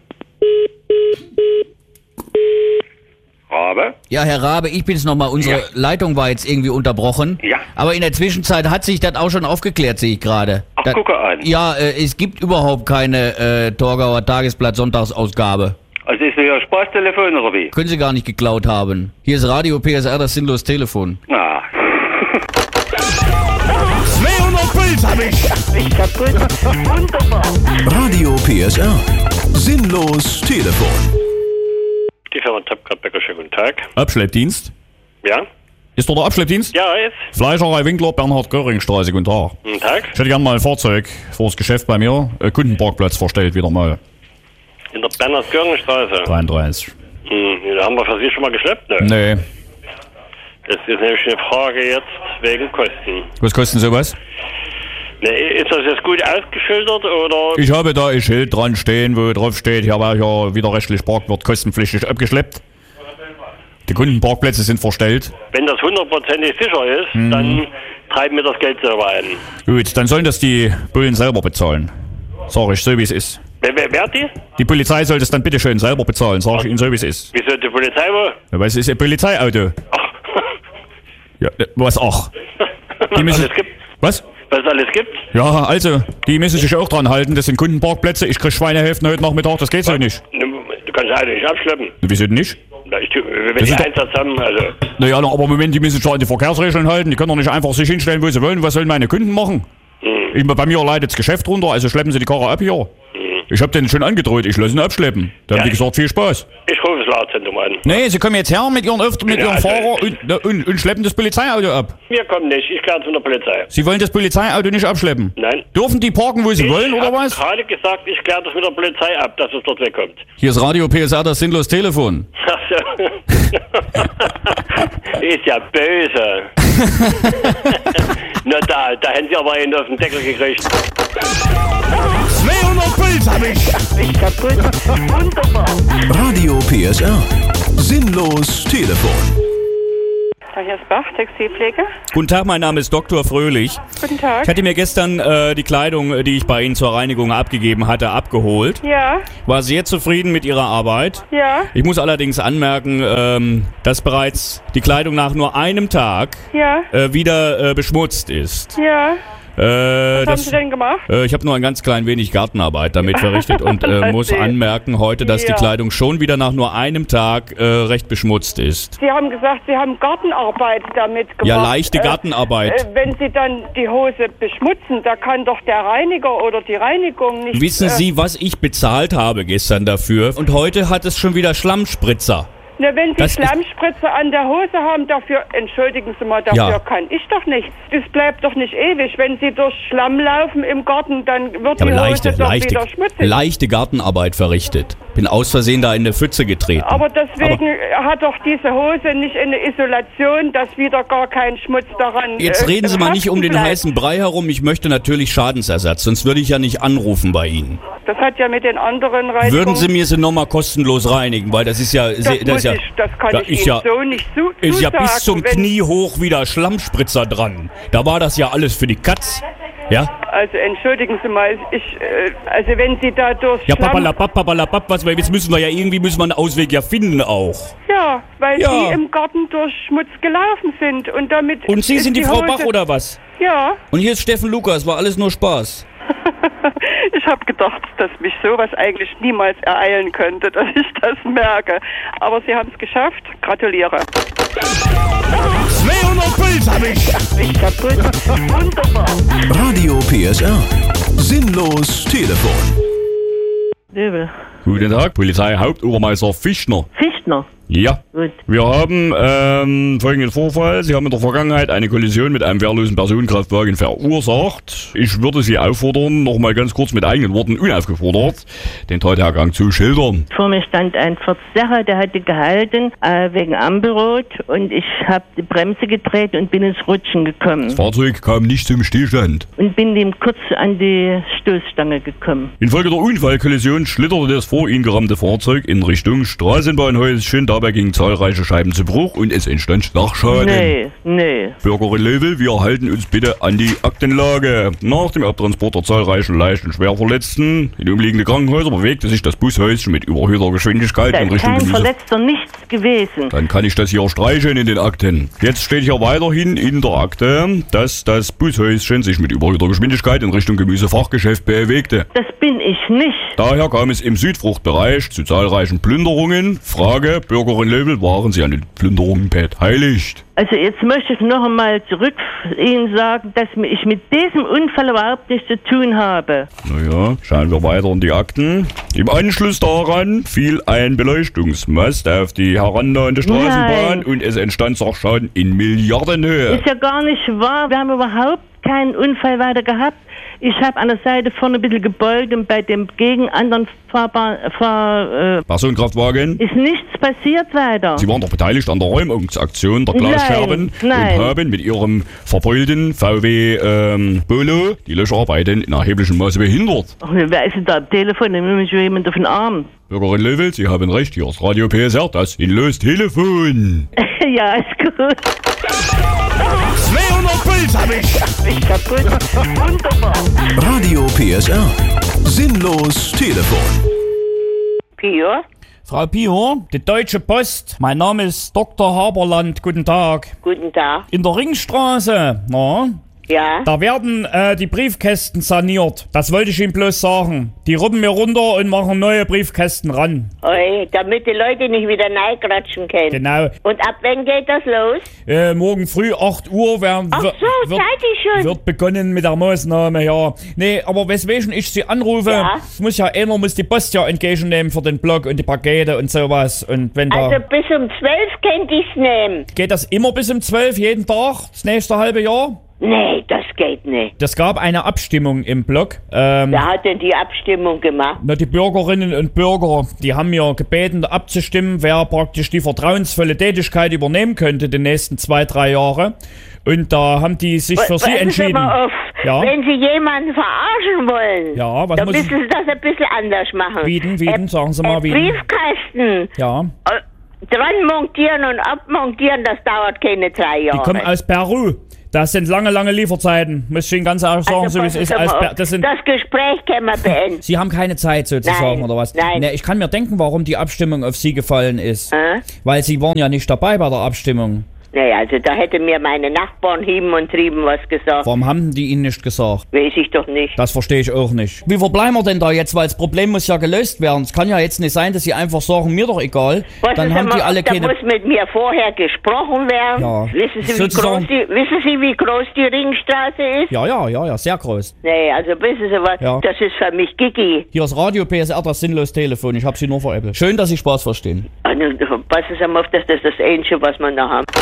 Rabe? Ja, Herr Rabe, ich bin's nochmal. Unsere Ja. Leitung war jetzt irgendwie unterbrochen. Ja. Aber in der Zwischenzeit hat sich das auch schon aufgeklärt, sehe ich gerade. Ach, Da- gucke an. Ja, äh, es gibt überhaupt keine äh, Torgauer Tagesblatt Sonntagsausgabe. Also ist das Ihr Spaßtelefon oder wie? Können Sie gar nicht geklaut haben. Hier ist Radio P S R, das sinnlos Telefon. Na, zweihundert Puls hab ich. Ich kaputt. Wunderbar. Radio P S R. Sinnlos Telefon. Die Firma Tapkart-Becker, schönen guten Tag. Abschleppdienst? Ja? Ist doch der Abschleppdienst? Ja, jetzt. Fleischerei Winkler, Bernhard-Göring-Straße, guten Tag. Guten Tag. Ich hätte gern mal ein Fahrzeug vors Geschäft bei mir. Äh, Kundenparkplatz verstellt wieder mal. In der Bernhard-Göring-Straße. dreiunddreißig. Hm, da haben wir für Sie schon mal geschleppt, ne? Nee. Das ist nämlich eine Frage jetzt wegen Kosten. Was kostet sowas? Ne, ist das jetzt gut ausgeschildert oder? Ich habe da ein Schild dran stehen, wo drauf steht, hier welcher widerrechtlich parkt, wird kostenpflichtig abgeschleppt. Die Kundenparkplätze sind verstellt. Wenn das hundertprozentig sicher ist, Mhm. dann treiben wir das Geld selber ein. Gut, dann sollen das die Bullen selber bezahlen. Sag ich, so wie es ist. Wer, wer, wer hat die? Die Polizei soll das dann bitte schön selber bezahlen, sag ich Ihnen so wie es ist. Wieso die Polizei wo? Ja, weil es ist ein Polizeiauto. Ja, äh, was ach? Die müssen, alles gibt? was? Was es alles gibt? Ja, also, die müssen sich auch dran halten, das sind Kundenparkplätze, ich krieg Schweinehälften heute Nachmittag, das geht so nicht. Du kannst ja nicht abschleppen. Wieso denn nicht? Na, ich, tu- wenn Das die ist doch- Einsatz haben, also... Naja, na, aber Moment, die müssen sich an die Verkehrsregeln halten, die können doch nicht einfach sich hinstellen, wo sie wollen. Was sollen meine Kunden machen? Hm. Ich, bei mir leidet das Geschäft runter, also schleppen sie die Karre ab hier. Ich hab denen schon angedroht, ich lasse ihn abschleppen. Da haben die gesagt, viel Spaß. Ich rufe das Lautzentrum an. Nee, sie kommen jetzt her mit ihren, Öfter, mit Ja, ihrem also- Fahrer und, und, und schleppen das Polizeiauto ab. Wir kommen nicht, ich kläre es mit der Polizei. Sie wollen das Polizeiauto nicht abschleppen? Nein. Dürfen die parken, wo sie Ich wollen, oder hab was? gerade gesagt, ich kläre das mit der Polizei ab, dass es dort wegkommt. Hier ist Radio P S R, das sinnlos Telefon. Ach so. Ist ja böse. Na, da, da hätten Sie aber einen auf den Deckel gekriegt. zweihundert Puls hab ich. Ich kaputt. Wunderbar. Radio P S R. Sinnlos Telefon. Hier ist Bach, Textilpflege. Guten Tag, mein Name ist Doktor Fröhlich. Guten Tag. Ich hatte mir gestern äh, die Kleidung, die ich bei Ihnen zur Reinigung abgegeben hatte, abgeholt. Ja. War sehr zufrieden mit Ihrer Arbeit. Ja. Ich muss allerdings anmerken, ähm, dass bereits die Kleidung nach nur einem Tag Ja. äh, wieder äh, beschmutzt ist. Ja. Äh, Was das, haben Sie denn gemacht? Äh, ich habe nur ein ganz klein wenig Gartenarbeit damit verrichtet und äh, muss Verstehe. anmerken heute, dass Ja. die Kleidung schon wieder nach nur einem Tag äh, recht beschmutzt ist. Sie haben gesagt, Sie haben Gartenarbeit damit gemacht. Ja, leichte Äh, Gartenarbeit. Äh, wenn Sie dann die Hose beschmutzen, da kann doch der Reiniger oder die Reinigung nicht... Wissen äh, Sie, was ich bezahlt habe gestern dafür? Und heute hat es schon wieder Schlammspritzer. Na, wenn Sie Das ist- Schlammspritze an der Hose haben, dafür, entschuldigen Sie mal, dafür Ja. kann ich doch nichts. Das bleibt doch nicht ewig. Wenn Sie durch Schlamm laufen im Garten, dann wird Ich habe die leichte, Hose doch leichte, wieder schmutzig. leichte Gartenarbeit verrichtet. Bin aus Versehen da in eine Pfütze getreten. Aber deswegen hat doch diese Hose nicht eine Isolation, dass wieder gar kein Schmutz daran Jetzt äh, reden Sie mal nicht um den haften bleibt. heißen Brei herum. Ich möchte natürlich Schadensersatz, sonst würde ich ja nicht anrufen bei Ihnen. Das hat ja mit den anderen Reinigungen... Würden Sie mir sie nochmal kostenlos reinigen, weil das ist ja... Das, sehr- muss ist ja, ich, das kann da ich ist Ihnen ja, so nicht zu, ist ja zusagen. bis zum wenn, Knie hoch wieder Schlammspritzer dran. Da war das ja alles für die Katz. Ja? Also entschuldigen Sie mal, ich, äh, also wenn Sie da durch Ja, Schlamm... papalapap, papalapap, was, weil jetzt müssen wir ja irgendwie, müssen wir einen Ausweg ja finden auch. Ja, weil Ja. Sie im Garten durch Schmutz gelaufen sind und damit... Und Sie ist sind die Frau Hose- Bach oder was? Ja. Und hier ist Steffen Lukas, war alles nur Spaß. Ich habe gedacht, dass mich sowas eigentlich niemals ereilen könnte, dass ich das merke. Aber Sie haben es geschafft. Gratuliere. zweihundert Puls hab ich. Ich kaputt. Wunderbar. Radio P S R. Sinnlos Telefon. Löbel. Guten Tag, Polizeihauptobermeister Fischner. Fichtner. Ja. Gut. Wir haben ähm, folgenden Vorfall. Sie haben in der Vergangenheit eine Kollision mit einem wehrlosen Personenkraftwagen verursacht. Ich würde Sie auffordern, noch mal ganz kurz mit eigenen Worten unaufgefordert, den Tathergang zu schildern. Vor mir stand ein Verzerrer, der hatte gehalten äh, wegen Ampelrot und ich habe die Bremse gedreht und bin ins Rutschen gekommen. Das Fahrzeug kam nicht zum Stillstand. Und bin dem kurz an die Stoßstange gekommen. Infolge der Unfallkollision schlitterte das vor ihn gerammte Fahrzeug in Richtung Straßenbahnhäuschen. Dabei gingen zahlreiche Scheiben zu Bruch und es entstand Sachschaden. Nee, nee. Bürgerin Löwel, wir halten uns bitte an die Aktenlage. Nach dem Abtransport der zahlreichen leicht und Schwerverletzten in umliegende Krankenhäuser bewegte sich das Bushäuschen mit überhöhter Geschwindigkeit Da in ist Richtung kein Gemüse. Verletzter, nichts gewesen. Dann kann ich das hier streichen in den Akten. Jetzt steht hier weiterhin in der Akte, dass das Bushäuschen sich mit überhöhter Geschwindigkeit in Richtung Gemüsefachgeschäft bewegte. Das bin ich nicht. Daher kam es im Südfruchtbereich zu zahlreichen Plünderungen. Frage, Bürgerin Löwel, waren Sie an den Plünderungen beteiligt? Also jetzt möchte ich noch einmal zurück Ihnen sagen, dass ich mit diesem Unfall überhaupt nichts zu tun habe. Naja, schauen wir weiter in die Akten. Im Anschluss daran fiel ein Beleuchtungsmast auf die herannahende Straßenbahn Nein. und es entstand Sachschaden in Milliardenhöhe. Ist ja gar nicht wahr. Wir haben überhaupt keinen Unfall weiter gehabt. Ich habe an der Seite vorne ein bisschen gebeugt und bei dem gegen anderen Fahrbahn, Fahr, äh, Personenkraftwagen? ist nichts passiert weiter. Sie waren doch beteiligt an der Räumungsaktion der Nein, Glasscherben nein. und haben mit ihrem verbeulten V W ähm, Polo die Löscharbeiten in erheblichem Maße behindert. Ach, wer ist denn da am Telefon? Nimm mich jemand auf den Arm. Bürgerin Löwel, Sie haben recht, hier ist Radio P S R, das sinnlos Telefon. Ja, ist gut. zweihundert Puls hab ich. Ich kaputt. Wunderbar. Radio P S R. Sinnlos Telefon. Pio? Frau Pio, die Deutsche Post. Mein Name ist Doktor Haberland. Guten Tag. Guten Tag. In der Ringstraße, na, Ja? da werden äh, die Briefkästen saniert. Das wollte ich Ihnen bloß sagen. Die rüben mir runter und machen neue Briefkästen ran. Oi, damit die Leute nicht wieder neikratschen können. Genau. Und ab wann geht das los? Äh, morgen früh acht Uhr werden, Ach so, wird, zeitig schon. wird begonnen mit der Maßnahme, ja. Nee, aber weswegen ich Sie anrufe, Ja. muss ja einer muss die Post ja entgegennehmen für den Blog und die Pakete und sowas. Und wenn da... Also bis um zwölf könnt ich's nehmen. Geht das immer bis um zwölf, jeden Tag, das nächste halbe Jahr? Nee, das geht nicht. Es gab eine Abstimmung im Blog. Ähm, Wer hat denn die Abstimmung gemacht? Na, die Bürgerinnen und Bürger, die haben mir gebeten, abzustimmen, wer praktisch die vertrauensvolle Tätigkeit übernehmen könnte die nächsten zwei, drei Jahre. Und da haben die sich für sie entschieden. Mal auf. Ja? Wenn Sie jemanden verarschen wollen, ja, was dann muss müssen Sie das ein bisschen anders machen. Wie denn, wie denn? Sagen Sie mal, äh, wie denn? Briefkasten. Ja. Äh, dran montieren und abmontieren, das dauert keine drei Jahre. Die kommen aus Peru. Das sind lange, lange Lieferzeiten. Muss ich Ihnen ganz ehrlich sagen, also, so wie es ist. Als das, das, sind das Gespräch können wir beenden. Sie haben keine Zeit sozusagen, nein, oder was? Nein. Ne, ich kann mir denken, warum die Abstimmung auf Sie gefallen ist. Äh? Weil Sie waren ja nicht dabei bei der Abstimmung. Nee, also da hätte mir meine Nachbarn hieben und trieben was gesagt. Warum haben die Ihnen nicht gesagt? Weiß ich doch nicht. Das verstehe ich auch nicht. Wie verbleiben wir denn da jetzt? Weil das Problem muss ja gelöst werden. Es kann ja jetzt nicht sein, dass Sie einfach sagen, mir doch egal. Was Dann haben immer, die alle da keine... muss mit mir vorher gesprochen werden. Ja. Wissen Sie, wie Sozusagen- groß die, wissen Sie, wie groß die Ringstraße ist? Ja, ja, ja, ja, sehr groß. Nee, also wissen Sie was, Ja. das ist für mich Gigi. Hier ist Radio P S R, das sinnlos Telefon. Ich habe Sie nur veräppelt. Schön, dass Sie Spaß verstehen. Also, passen Sie mal auf, dass das das Einzige, was wir noch haben.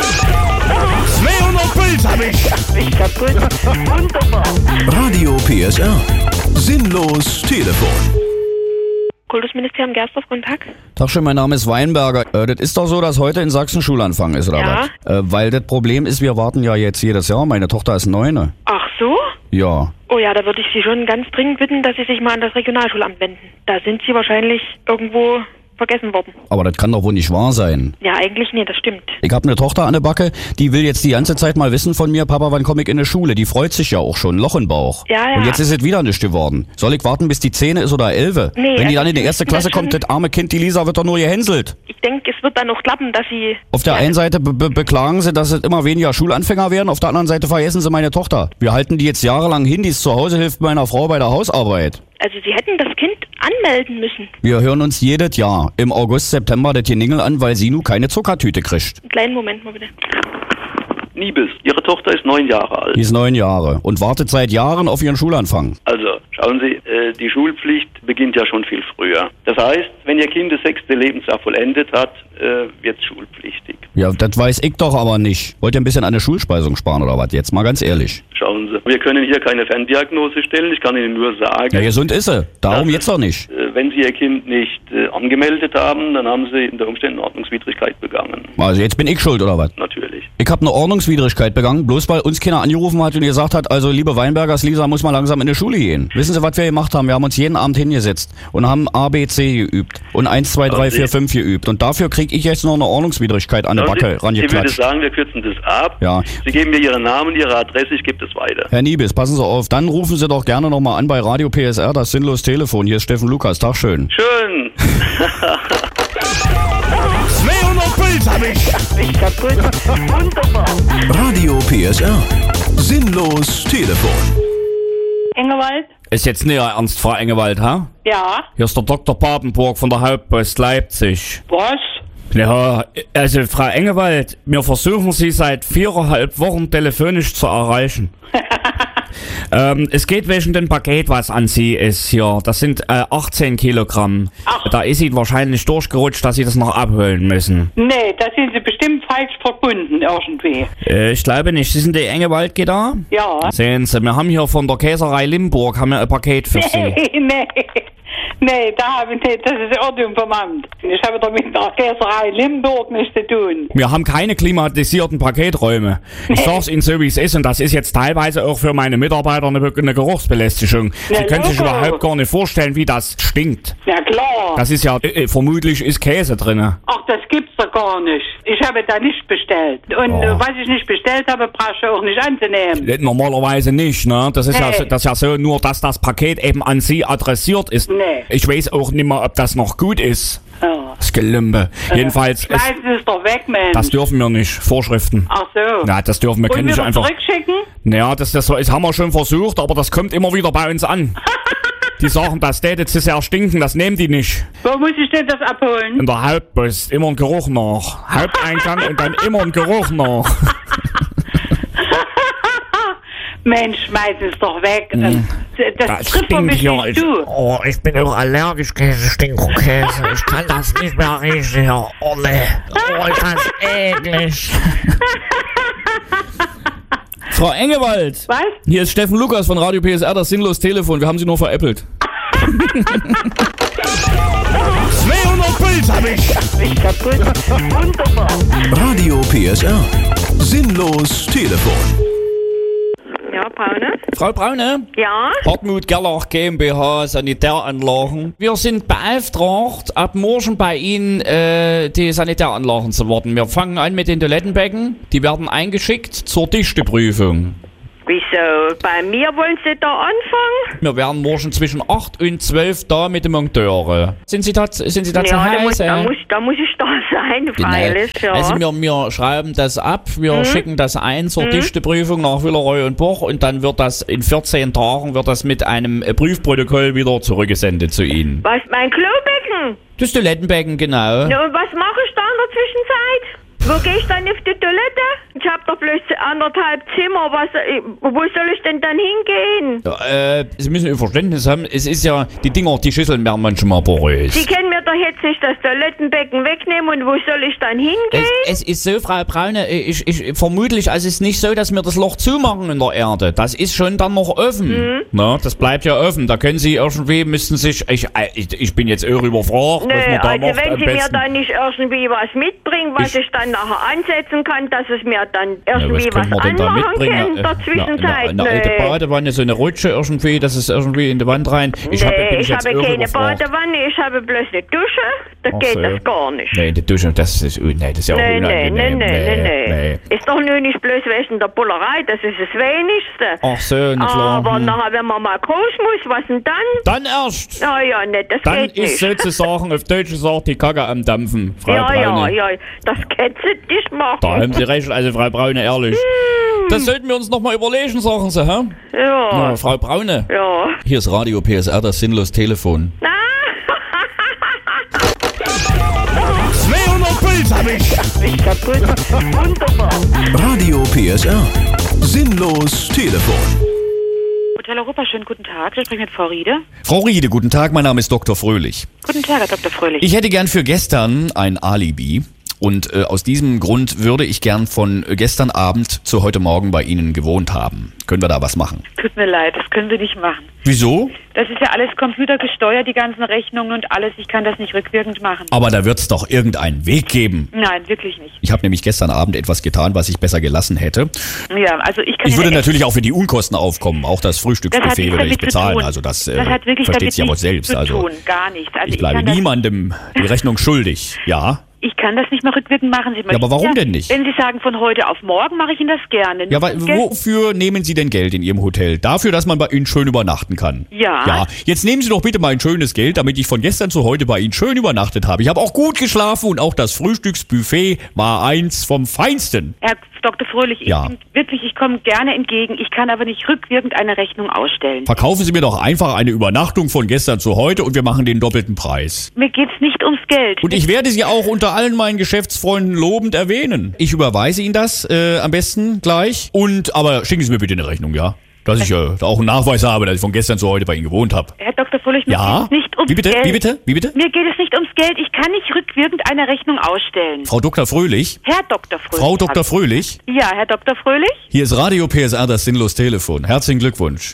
zweihundert Puls hab ich. Ich kaputt. Wunderbar. Radio P S R. Sinnlos Telefon. Kultusministerium Gersdorf, guten Tag. Tag schön, mein Name ist Weinberger. Äh, das ist doch so, dass heute in Sachsen Schulanfang ist, oder Ja. was? Äh, weil das Problem ist, wir warten ja jetzt jedes Jahr. Meine Tochter ist neune. Ach so? Ja. Oh ja, da würde ich Sie schon ganz dringend bitten, dass Sie sich mal an das Regionalschulamt wenden. Da sind Sie wahrscheinlich irgendwo vergessen worden. Aber das kann doch wohl nicht wahr sein. Ja, eigentlich nee, das stimmt. Ich habe eine Tochter an der Backe, die will jetzt die ganze Zeit mal wissen von mir, Papa, wann komme ich in die Schule? Die freut sich ja auch schon, Loch im Bauch. Ja, ja. Und jetzt ist es wieder nicht geworden. Soll ich warten, bis die Zähne ist oder elfe? Nee, Wenn die also dann in die Sie erste müssen Klasse das schon- kommt, das arme Kind, die Lisa, wird doch nur gehänselt. Ich denke, es wird dann noch klappen, dass Sie... Auf der einen Seite be be beklagen sie, dass es immer weniger Schulanfänger werden, auf der anderen Seite vergessen sie meine Tochter. Wir halten die jetzt jahrelang hin, die ist zu Hause, hilft meiner Frau bei der Hausarbeit. Also Sie hätten das Kind anmelden müssen. Wir hören uns jedes Jahr im August, September das Geningel an, weil sie nun keine Zuckertüte kriegt. Einen kleinen Moment mal bitte. Niebes, Ihre Tochter ist neun Jahre alt. Die ist neun Jahre und wartet seit Jahren auf ihren Schulanfang. Also, schauen Sie, äh, die Schulpflicht beginnt ja schon viel früher. Das heißt, wenn Ihr Kind das sechste Lebensjahr vollendet hat, äh, wird es schulpflichtig. Ja, das weiß ich doch aber nicht. Wollt ihr ein bisschen an der Schulspeisung sparen oder was? Jetzt mal ganz ehrlich. Schauen Sie, wir können hier keine Ferndiagnose stellen. Ich kann Ihnen nur sagen, Ja, gesund ist sie. Darum jetzt doch nicht. äh, wenn Sie Ihr Kind nicht äh, angemeldet haben, dann haben Sie unter Umständen Ordnungswidrigkeit begangen. Also jetzt bin ich schuld oder was? Natürlich. Ich habe eine Ordnungswidrigkeit begangen, bloß weil uns keiner angerufen hat und gesagt hat, also liebe Weinbergers, Lisa muss mal langsam in die Schule gehen. Wissen Sie, was wir gemacht haben? Wir haben uns jeden Abend hingesetzt und haben A, B, C geübt und eins, zwei, drei, vier, fünf geübt. Und dafür kriege ich jetzt noch eine Ordnungswidrigkeit an der Schauen Backe Sie, ich würde rangeklatscht. sagen, wir kürzen das ab. Ja. Sie geben mir Ihren Namen, Ihre Adresse, ich gebe das weiter. Herr Niebes, passen Sie auf, dann rufen Sie doch gerne nochmal an bei Radio P S R, das sinnlos Telefon. Hier ist Steffen Lukas, Tag schön. Schön. zweihundert Puls hab ich. Ich kaputt. Wunderbar. Radio P S R. Sinnlos Telefon. Engewald? Ist jetzt nicht ernst, Frau Engewald, ha? Ja. Hier ist der Doktor Papenburg von der Hauptpost Leipzig. Was? Ja, also Frau Engewald, wir versuchen Sie seit viereinhalb Wochen telefonisch zu erreichen. ähm, es geht wegen dem Paket, was an Sie ist hier. Das sind äh, achtzehn Kilogramm. Ach. Da ist Ihnen wahrscheinlich durchgerutscht, dass Sie das noch abholen müssen. Nee, da sind Sie bestimmt falsch verbunden irgendwie. Äh, ich glaube nicht. Sie sind die Engewald da? Ja. Sehen Sie, wir haben hier von der Käserei Limburg haben wir ein Paket für Sie. Nee, nee. Nee, da habe ich nicht, das ist Ordnung vom Amt. Ich habe doch mit der Käserei Limburg nichts zu tun. Wir haben keine klimatisierten Paketräume. Ich sag's Ihnen so, wie es ist, und das ist jetzt teilweise auch für meine Mitarbeiter eine, eine Geruchsbelästigung. Sie Ja, können sich Logo. überhaupt gar nicht vorstellen, wie das stinkt. Ja klar. Das ist ja, äh, vermutlich ist Käse drinne. Ach, das gibt's doch gar nicht. Ich habe da nicht bestellt. Und Oh. äh, was ich nicht bestellt habe, brauche ich auch nicht anzunehmen. Äh, Normalerweise nicht, ne? Das ist, ja, Nee. so- das ist ja so, nur dass das Paket eben an Sie adressiert ist. Nee. Ich weiß auch nicht mehr, ob das noch gut ist. Ja. Das Gelümbe. Jedenfalls, es, Schmeißen Sie es doch weg, Mensch. das dürfen wir nicht. Vorschriften. Ach so. Na, das dürfen wir, Und können nicht wieder einfach. zurückschicken? Naja, das, das, das haben wir schon versucht, aber das kommt immer wieder bei uns an. Die sagen, das täte zu sehr stinken, das nehmen die nicht. Wo muss ich denn das abholen? In der Hauptpost immer ein Geruch nach. Haupteingang und dann immer ein Geruch nach. Mensch, schmeißen es doch weg. Hm. Das, das trifft doch mich hier. nicht Ich, zu. oh, ich bin auch allergisch, Käse, Stinkerkäse. Ich kann das nicht mehr riechen hier. Oh, ne. Oh, ich fand's eklig. Frau Engewald. Was? Hier ist Steffen Lukas von Radio P S R, das sinnlos Telefon. Wir haben Sie nur veräppelt. zweihundert Puls hab ich. Ich kaputt. Wunderbar. Radio P S R. Sinnlos Telefon. Ja, Braune? Frau Braune? Ja? Hartmut Gerlach GmbH, Sanitäranlagen. Wir sind beauftragt, ab morgen bei Ihnen äh, die Sanitäranlagen zu warten. Wir fangen an mit den Toilettenbecken. Die werden eingeschickt zur Dichteprüfung. Wieso? Bei mir wollen Sie da anfangen? Wir werden morgen zwischen acht und zwölf da mit den Monteuren. Sind Sie da, sind Sie da zu Ja, da muss, Hause? da, muss, da muss ich da sein, freilich, ja. Also wir, wir schreiben das ab, wir Mhm. schicken das ein zur Mhm. Dichteprüfung nach Willeroy und Boch und dann wird das in vierzehn Tagen wird das mit einem äh, Prüfprotokoll wieder zurückgesendet zu Ihnen. Was, mein Klobecken? Das Toilettenbecken, genau. Ja, und was mache ich da in der Zwischenzeit? Wo gehe ich dann auf die Toilette? Ich hab doch bloß anderthalb Zimmer. Was, äh, wo soll ich denn dann hingehen? Ja, äh, Sie müssen Ihr Verständnis haben, es ist ja, die Dinger, die Schüsseln werden manchmal porös. Sie können mir doch jetzt nicht das Toilettenbecken wegnehmen und wo soll ich dann hingehen? Es, es ist so, Frau Braune, ich, ich, vermutlich, also es ist nicht so, dass wir das Loch zumachen in der Erde. Das ist schon dann noch offen. Mhm. Na, das bleibt ja offen. Da können Sie irgendwie, müssten sich, ich, ich, ich bin jetzt irre überfragt, was Nö, man da also macht wenn am Sie mir besten. dann nicht irgendwie was mitbringen, was Ich- ich, dann nachher ansetzen kann, dass es mir dann Ja, irgendwie was was, können wir denn da anmachen mitbringen? kann in der Äh, Zwischenzeit. Eine, eine alte Nö. Badewanne, so eine Rutsche irgendwie, das ist irgendwie in die Wand rein. Ich hab, nee, bin ich jetzt habe irre keine überfragt. Badewanne, ich habe bloß eine Dusche, da Ach geht so. das gar nicht. Nee, die Dusche, das ist, nee, das ist ja auch Nee, nee, nee, unangenehm. nee, nee, nee. nee. Ist doch nur nicht bloß wegen der Bullerei, das ist das Wenigste. Ach so, na klar. Aber hm. nachher, wenn man mal groß muss, was denn dann? Dann erst. Ja, ja, nee, das Dann geht ist nicht. sozusagen auf Deutsch gesagt die Kacke am Dampfen, Frau ja, ja, Braune. ja, das kannst du nicht machen. Da haben Sie recht, also Frau Braune, ehrlich. Das sollten wir uns nochmal überlegen, sagen Sie, hä? Ja. Na, Frau Braune. Ja. Hier ist Radio P S R, das sinnlos Telefon. zweihundert Puls hab ich. Ich kaputt. Wunderbar. Radio P S R. Sinnlos Telefon. Hotel Europa, schönen guten Tag. Wir sprechen mit Frau Riede. Frau Riede, guten Tag, mein Name ist Doktor Fröhlich. Guten Tag, Herr Doktor Fröhlich. Ich hätte gern für gestern ein Alibi. Und äh, aus diesem Grund würde ich gern von äh, gestern Abend zu heute Morgen bei Ihnen gewohnt haben. Können wir da was machen? Tut mir leid, das können Sie nicht machen. Wieso? Das ist ja alles computergesteuert, die ganzen Rechnungen und alles. Ich kann das nicht rückwirkend machen. Aber da wird es doch irgendeinen Weg geben. Nein, wirklich nicht. Ich habe nämlich gestern Abend etwas getan, was ich besser gelassen hätte. Ja, also ich kann Ich würde Ihnen echt- natürlich auch für die Unkosten aufkommen. Auch das Das hat Frühstücksbuffet nichts würde ich damit zu bezahlen. tun. Also das, äh, Das hat wirklich versteht damit sich ja wohl nichts selbst. zu Also tun, gar nichts. Also ich bleibe kann das- niemandem die Rechnung schuldig. Ja. Ich kann das nicht mehr rückwirkend machen. Sie möchten aber warum denn nicht? Wenn Sie sagen, von heute auf morgen mache ich Ihnen das gerne. Ja, weil, Geld- wofür nehmen Sie denn Geld in Ihrem Hotel? Dafür, dass man bei Ihnen schön übernachten kann. Ja. Ja, jetzt nehmen Sie doch bitte mein schönes Geld, damit ich von gestern zu heute bei Ihnen schön übernachtet habe. Ich habe auch gut geschlafen und auch das Frühstücksbuffet war eins vom Feinsten. Herr Doktor Fröhlich, ich Ja. bin wirklich, ich komme gerne entgegen. Ich kann aber nicht rückwirkend eine Rechnung ausstellen. Verkaufen Sie mir doch einfach eine Übernachtung von gestern zu heute und wir machen den doppelten Preis. Mir geht's nicht ums Geld. Und ich werde Sie auch unter allen meinen Geschäftsfreunden lobend erwähnen. Ich überweise Ihnen das äh, am besten gleich. Und aber schicken Sie mir bitte eine Rechnung, ja? Dass ich äh, auch einen Nachweis habe, dass ich von gestern zu heute bei Ihnen gewohnt habe. Herr Doktor Fröhlich, mir Ja? geht es nicht ums Wie bitte? Geld. Wie bitte? Wie bitte? Mir geht es nicht ums Geld. Ich kann nicht rückwirkend eine Rechnung ausstellen. Frau Doktor Fröhlich? Herr Doktor Fröhlich. Frau Doktor Fröhlich? Ja, Herr Doktor Fröhlich? Hier ist Radio P S R, das sinnlos Telefon. Herzlichen Glückwunsch.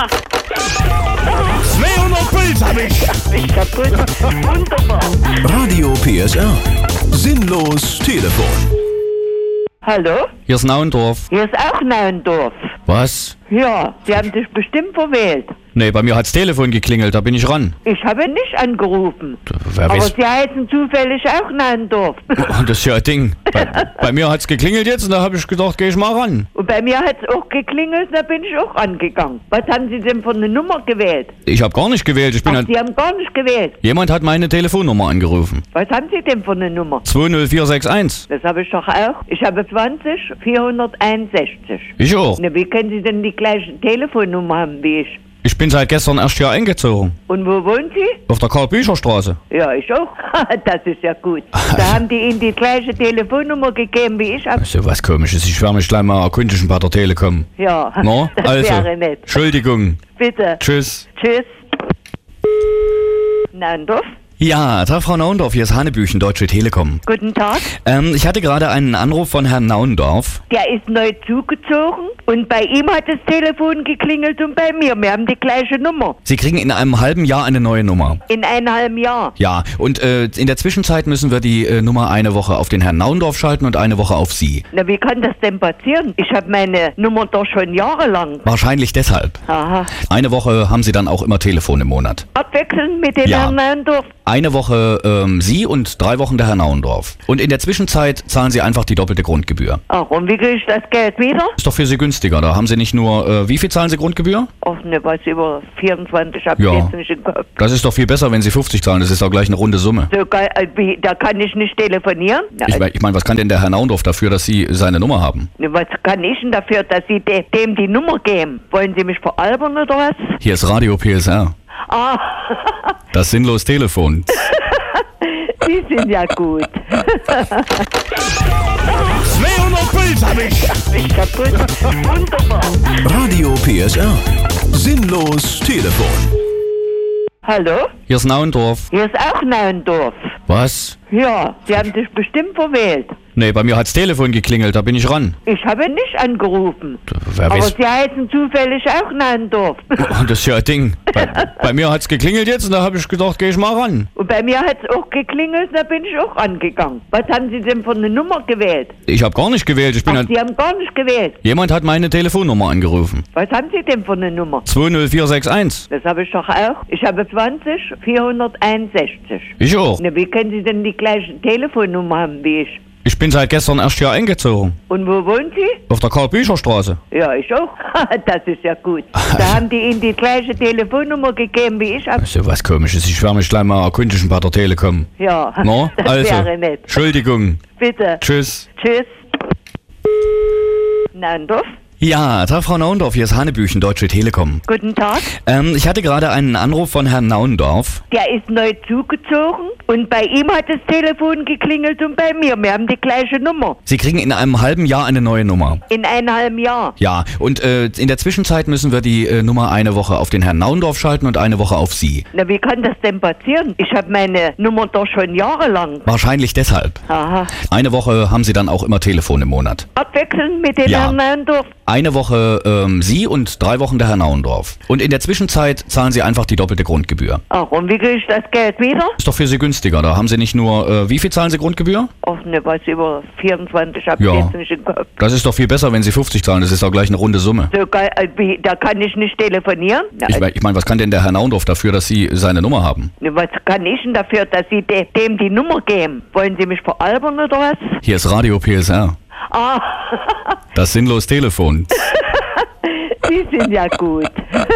zweihundert Puls hab ich. Ich kaputt. Wunderbar. Radio P S R. Sinnlos Telefon. Hallo? Hier ist Nauendorf. Hier ist auch Neuendorf. Was? Ja, Sie haben sich bestimmt verwählt. Nee, bei mir hat's Telefon geklingelt, da bin ich ran. Ich habe nicht angerufen. Wer Aber weiß. Sie heißen zufällig auch Neuendorf. Das ist ja ein Ding. Bei, bei mir hat's geklingelt jetzt und da habe ich gedacht, gehe ich mal ran. Und bei mir hat es auch geklingelt, da bin ich auch angegangen. Was haben Sie denn für eine Nummer gewählt? Ich habe gar nicht gewählt. Ich bin Ach, ein, Sie haben gar nicht gewählt. jemand hat meine Telefonnummer angerufen. Was haben Sie denn für eine Nummer? zwei null vier sechs eins. Das habe ich doch auch. Ich habe zwanzig vierhunderteinundsechzig. Ich auch. Na, wie können Sie denn die gleiche Telefonnummer haben wie ich? Ich bin seit gestern erst hier eingezogen. Und wo wohnen Sie? Auf der Karl-Bücher-Straße. Ja, ich auch. Das ist ja gut. Da haben die Ihnen die gleiche Telefonnummer gegeben wie ich. Hab. Das ist ja was Komisches. Ich werde mich gleich mal erkundigen bei der Telekom. Ja, No? das Also, wäre nett. Entschuldigung. Bitte. Tschüss. Tschüss. Neindorf? Ja, Tag Frau Naundorf, hier ist Hanebüchen, Deutsche Telekom. Guten Tag. Ähm, ich hatte gerade einen Anruf von Herrn Naundorf. Der ist neu zugezogen und bei ihm hat das Telefon geklingelt und bei mir. Wir haben die gleiche Nummer. Sie kriegen in einem halben Jahr eine neue Nummer. In einem halben Jahr. Ja, und äh, in der Zwischenzeit müssen wir die äh, Nummer eine Woche auf den Herrn Naundorf schalten und eine Woche auf Sie. Na, wie kann das denn passieren? Ich habe meine Nummer doch schon jahrelang. Wahrscheinlich deshalb. Aha. Eine Woche haben Sie dann auch immer Telefon im Monat. Abwechselnd mit dem Ja. Herrn Naundorf. Eine Woche ähm, Sie und drei Wochen der Herr Naundorf. Und in der Zwischenzeit zahlen Sie einfach die doppelte Grundgebühr. Ach, und wie kriege ich das Geld wieder? Ist doch für Sie günstiger. Da haben Sie nicht nur, äh, wie viel zahlen Sie Grundgebühr? Ach, ne, was über vierundzwanzig, hab Ja. ich jetzt nicht im Kopf. Das ist doch viel besser, wenn Sie fünfzig zahlen. Das ist doch gleich eine runde Summe. So geil, äh, wie, da kann ich nicht telefonieren? Na, Ich meine, ich mein, was kann denn der Herr Naundorf dafür, dass Sie seine Nummer haben? ne, was kann ich denn dafür, dass Sie de dem die Nummer geben? Wollen Sie mich veralbern oder was? Hier ist Radio P S R. Ah, Das sinnlos Telefon. Sie sind ja gut. zweihundert Puls hab ich. Ich kaputt. Wunderbar. Radio P S R. Sinnlos Telefon. Hallo? Hier ist Naundorf. Hier ist auch Naundorf. Was? Ja, Sie haben sich bestimmt verwählt. Nee, bei mir hat's Telefon geklingelt, da bin ich ran. Ich habe nicht angerufen. Wer Aber weiß. Sie heißen zufällig auch Naundorf. Oh, das ist ja ein Ding. Bei, bei mir hat's geklingelt jetzt und da habe ich gedacht, geh ich mal ran. Und bei mir hat es auch geklingelt, da bin ich auch angegangen. Was haben Sie denn für eine Nummer gewählt? Ich habe gar nicht gewählt. Ich bin Ach, ein, Sie haben gar nicht gewählt. jemand hat meine Telefonnummer angerufen. Was haben Sie denn für eine Nummer? zwei null vier sechs eins. Das habe ich doch auch. Ich habe zwanzig vierhunderteinundsechzig. Ich auch. Na, wie können Sie denn die gleiche Telefonnummer haben wie ich? Ich bin seit gestern erst hier eingezogen. Und wo wohnen Sie? Auf der Karl-Bücher-Straße. Ja, ich auch. Das ist ja gut. Da haben die Ihnen die gleiche Telefonnummer gegeben wie ich. Das ist ja was Komisches. Ich werde mich gleich mal erkundigen bei der Telekom. Ja, No? das Also, wäre nett. Entschuldigung. Bitte. Tschüss. Tschüss. Naundorf? Ja, Tag Frau Naundorf, hier ist Hanebüchen, Deutsche Telekom. Guten Tag. Ähm, ich hatte gerade einen Anruf von Herrn Naundorf. Der ist neu zugezogen und bei ihm hat das Telefon geklingelt und bei mir. Wir haben die gleiche Nummer. Sie kriegen in einem halben Jahr eine neue Nummer. In einem halben Jahr. Ja, und äh, in der Zwischenzeit müssen wir die äh, Nummer eine Woche auf den Herrn Naundorf schalten und eine Woche auf Sie. Na, wie kann das denn passieren? Ich habe meine Nummer doch schon jahrelang. Wahrscheinlich deshalb. Aha. Eine Woche haben Sie dann auch immer Telefon im Monat. Abwechselnd mit dem Ja. Herrn Naundorf. Eine Woche ähm, Sie und drei Wochen der Herr Naundorf. Und in der Zwischenzeit zahlen Sie einfach die doppelte Grundgebühr. Ach, und wie kriege ich das Geld wieder? Ist doch für Sie günstiger. Da haben Sie nicht nur, äh, wie viel zahlen Sie Grundgebühr? Ach, ne, was über vierundzwanzig, hab ich Ja. jetzt nicht im Kopf. Das ist doch viel besser, wenn Sie fünfzig zahlen. Das ist doch gleich eine runde Summe. So geil, äh, wie, da kann ich nicht telefonieren? Na, Ich meine, ich mein, was kann denn der Herr Naundorf dafür, dass Sie seine Nummer haben? ne, was kann ich denn dafür, dass Sie de dem die Nummer geben? Wollen Sie mich veralbern oder was? Hier ist Radio P S R. Ah, Das sinnlos Telefon. Sie sind ja gut.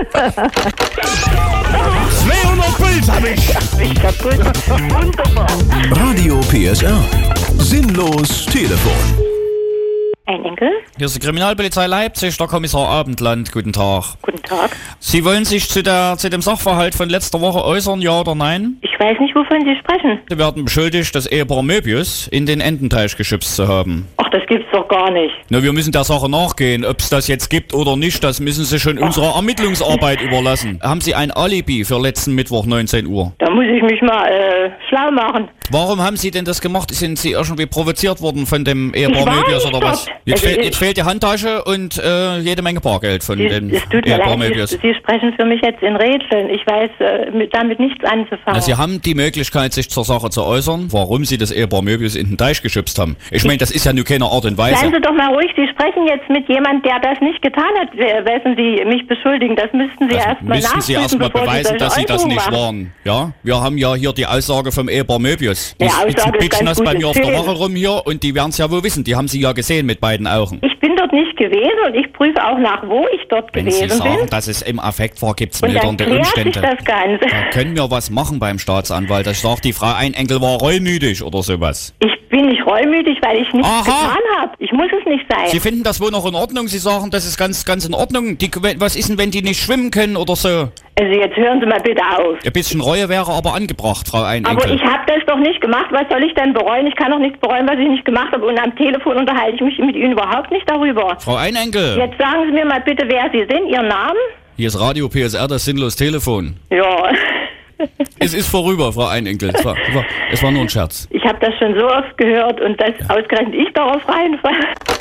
zweihundert Puls hab ich. Ich kaputt. Wunderbar. Radio P S R. Sinnlos Telefon. Ein Enkel? Hier ist die Kriminalpolizei Leipzig, der Kommissar Abendland. Guten Tag. Guten Tag. Sie wollen sich zu, der, zu dem Sachverhalt von letzter Woche äußern, ja oder nein? Ich weiß nicht, wovon Sie sprechen. Sie werden beschuldigt, das Ehepaar Möbius in den Ententeich geschubst zu haben. Ach, das gibt's doch gar nicht. Na, wir müssen der Sache nachgehen. Ob es das jetzt gibt oder nicht, das müssen Sie schon unserer Ermittlungsarbeit überlassen. Haben Sie ein Alibi für letzten Mittwoch neunzehn Uhr? Da muss ich mich mal äh, schlau machen. Warum haben Sie denn das gemacht? Sind Sie irgendwie provoziert worden von dem Ehepaar Ich war Möbius nicht oder was? dort. Jetzt, Also fehl, ich- jetzt fehlt die Handtasche und äh, jede Menge Bargeld von Sie, dem es tut mir Ehepaar leid, Möbius. Sie, Sie sprechen für mich jetzt in Rätseln. Ich weiß äh, mit, damit nichts anzufangen. Na, Sie haben die Möglichkeit, sich zur Sache zu äußern, warum Sie das Ehepaar Möbius in den Teich geschubst haben. Ich meine, das ist ja nur keine Art und Weise. Seien Sie doch mal ruhig, Sie sprechen jetzt mit jemandem, der das nicht getan hat. Wer- Wessen Sie mich beschuldigen, das müssten Sie erst mal Müssen Sie nachprüfen, erstmal bevor beweisen, solche dass Sie das Äußerungen nicht machen. waren. Ja, wir haben ja hier die Aussage vom Ehepaar Möbius. Die Ja, Aussage sitzen ist pitchen ganz das bei gut mir auf der erzählt. Woche rum hier und die werden es ja wohl wissen. Die haben Sie ja gesehen mit beiden Augen. Ich bin dort nicht gewesen und ich prüfe auch nach, wo ich dort Wenn Sie gewesen sagen, bin. dass es im Affekt war, gibt es Und dann mildernde klärt sich Umstände. das Ganze. Da können wir was machen beim Staatsanwalt. Ich sag, die Frau Einenkel war reumütig oder sowas. Ich bin nicht reumütig, weil ich nichts Aha. getan habe. Ich muss es nicht sein. Sie finden das wohl noch in Ordnung? Sie sagen, das ist ganz, ganz in Ordnung. Die, was ist denn, wenn die nicht schwimmen können oder so? Also jetzt hören Sie mal bitte auf. Ein bisschen Reue wäre aber angebracht, Frau Einenkel. Aber ich habe das doch nicht gemacht. Was soll ich denn bereuen? Ich kann doch nichts bereuen, was ich nicht gemacht habe. Und am Telefon unterhalte ich mich mit Ihnen überhaupt nicht darüber. Frau Einenkel, Jetzt sagen Sie mir mal bitte, wer Sie sind, Ihren Namen? hier ist Radio P S R, das sinnlos Telefon. Ja, Es ist vorüber, Frau Einenkel. Es war, es war, es war nur ein Scherz. Ich habe das schon so oft gehört und dass ausgerechnet ich darauf reinfalle.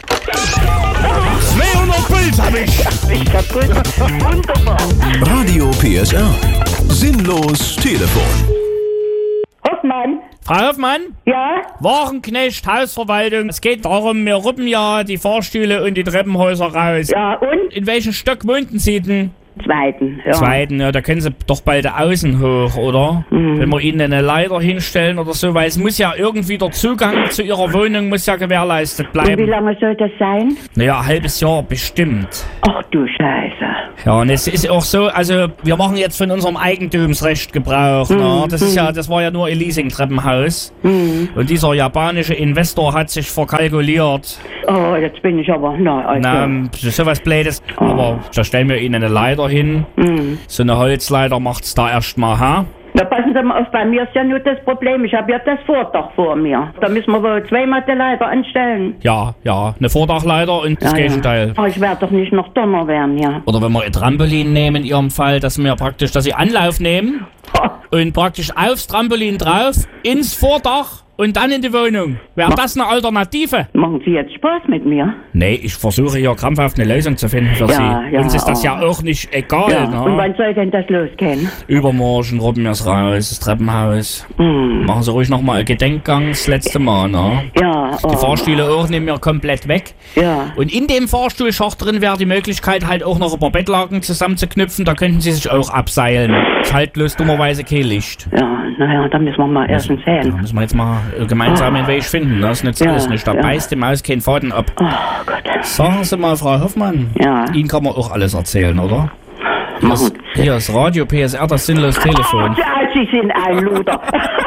zweihundert Puls hab ich. Ich kaputt. Wunderbar. Radio P S R. Sinnlos Telefon. Hoffmann. Frau Hoffmann? Ja? Wagenknecht, Hausverwaltung. Es geht darum, wir ruppen ja die Fahrstühle und die Treppenhäuser raus. Ja, und? In welchen Stock wohnten Sie denn? Zweiten, ja. Zweiten, ja, da können Sie doch bald außen hoch, oder? Mhm. Wenn wir Ihnen eine Leiter hinstellen oder so, weil es muss ja irgendwie der Zugang zu Ihrer Wohnung muss ja gewährleistet bleiben. Und wie lange soll das sein? Naja, ein halbes Jahr bestimmt. Ach du Scheiße. Ja, und es ist auch so, also wir machen jetzt von unserem Eigentumsrecht Gebrauch. Mhm. Ne? Das ist ja, das war ja nur ein Leasing-Treppenhaus. Mhm. Und dieser japanische Investor hat sich verkalkuliert. Oh, jetzt bin ich aber, na, also. Na, das ist sowas Blödes. Oh. Aber da stellen wir Ihnen eine Leiter hin. Mhm. So eine Holzleiter macht's da erstmal, ha? Na, passen Sie mal auf, bei mir ist ja nur das Problem, ich habe ja das Vordach vor mir. Da müssen wir wohl zweimal die Leiter anstellen. Ja, ja, eine Vordachleiter und das Ja, ja. Gegenteil. Aber ich werde doch nicht noch dummer werden, ja. Oder wenn wir ein Trampolin nehmen in Ihrem Fall, dass wir praktisch, dass Sie Anlauf nehmen und praktisch aufs Trampolin drauf, ins Vordach und dann in die Wohnung. Wäre das eine Alternative? Machen Sie jetzt Spaß mit mir? Nee, ich versuche hier krampfhaft eine Lösung zu finden für Ja, Sie. ja, Uns ist das oh. ja auch nicht egal. Ja. Ne? Und wann soll denn das losgehen? Übermorgen robben wir es raus, das Treppenhaus. Hm. Machen Sie ruhig nochmal einen Gedenkgang, das letzte Mal, ne? Ja, oh. Die Fahrstühle auch nehmen wir komplett weg. Ja. Und in dem Fahrstuhlschacht drin wäre die Möglichkeit, halt auch noch ein paar Bettlaken zusammenzuknüpfen. Da könnten Sie sich auch abseilen. Ist halt bloß dummerweise kein Licht. Ja, naja, da müssen wir mal erstens Da sehen. müssen wir jetzt mal äh, gemeinsam einen Weg finden. Das nützt Ja, alles nicht. Da ja. beißt die Maus keinen Faden ab. Oh Gott. Sagen Sie mal, Frau Hoffmann. Ja. Ihnen kann man auch alles erzählen, oder? Hier Machen ist, hier ist Radio P S R, das sinnlos Telefon. Ja, Sie sind ein Luder.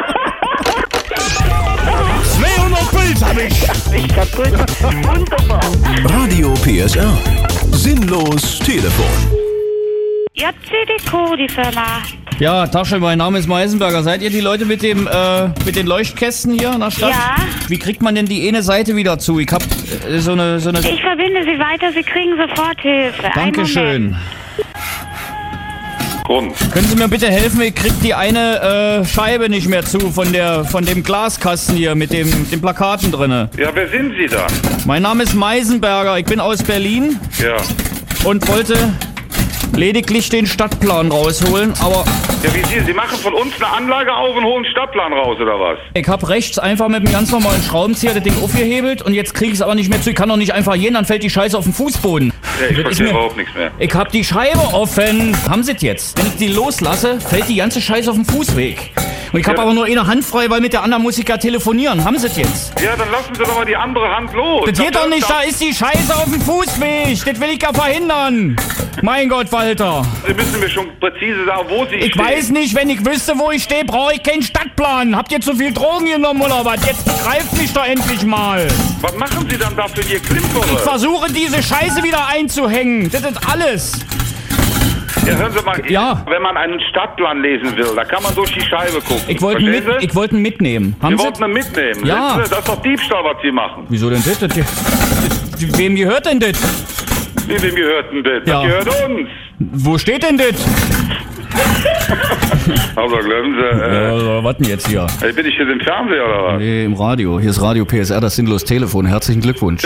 zweihundert Puls hab ich. Ich kaputt. Wunderbar. Radio P S R. Sinnlos Telefon. J C Deko, die Firma. Ja, Tasche, mein Name ist Meisenberger. Seid ihr die Leute mit dem äh, mit den Leuchtkästen hier in der Stadt? Ja. Wie kriegt man denn die eine Seite wieder zu? Ich hab äh, so eine so eine. Ich verbinde Sie weiter, Sie kriegen sofort Hilfe. Einen Dankeschön. Grund. Können Sie mir bitte helfen? Ich krieg die eine äh, Scheibe nicht mehr zu von der von dem Glaskasten hier mit dem den Plakaten drinne. Ja, wer sind Sie da? Mein Name ist Meisenberger. Ich bin aus Berlin Ja. und wollte lediglich den Stadtplan rausholen, aber Ja, wie Sie? Sie machen von uns eine Anlage auf und holen Stadtplan raus, oder was? ich hab rechts einfach mit einem ganz normalen Schraubenzieher das Ding aufgehebelt und jetzt krieg ich es aber nicht mehr zu. Ich kann doch nicht einfach gehen, dann fällt die Scheiße auf den Fußboden. Ja, ich Das ist verstehe mir- überhaupt nichts mehr. Ich hab die Scheibe offen. Haben Sie es jetzt? Wenn ich die loslasse, fällt die ganze Scheiße auf den Fußweg. Und ich hab Ja. aber nur eine Hand frei, weil mit der anderen muss ich ja telefonieren. Haben Sie es jetzt? Ja, dann lassen Sie doch mal die andere Hand los. Das geht doch nicht, da ist die Scheiße auf dem Fußweg. Das will ich ja verhindern. Mein Gott, Walter. Sie müssen mir schon präzise sagen, wo Sie Ich stehen. weiß nicht, wenn ich wüsste, wo ich stehe, brauche ich keinen Stadtplan. Habt ihr zu viel Drogen genommen oder was? Jetzt begreift mich doch endlich mal. Was machen Sie dann da für Ihr Ich Klimpere? versuche diese Scheiße wieder einzuhängen. Das ist alles. Ja, hören Sie mal, Ja. wenn man einen Stadtplan lesen will, da kann man durch die Scheibe gucken. Ich wollte ihn Verstehen mit, Sie? ich wollte ihn mitnehmen. Sie Haben Sie? wollten ihn mitnehmen. Ja. Das ist doch Diebstahl, was Sie machen. Wieso denn das? Das- das- Wem gehört denn das? Wie wem gehört denn das? Ja. Das gehört uns. Wo steht denn das? Also, glauben Sie, äh, Äh, was denn jetzt hier? äh, bin ich hier im Fernseher oder was? Nee, im Radio. Hier ist Radio P S R, das sinnlos Telefon. Herzlichen Glückwunsch. Jo.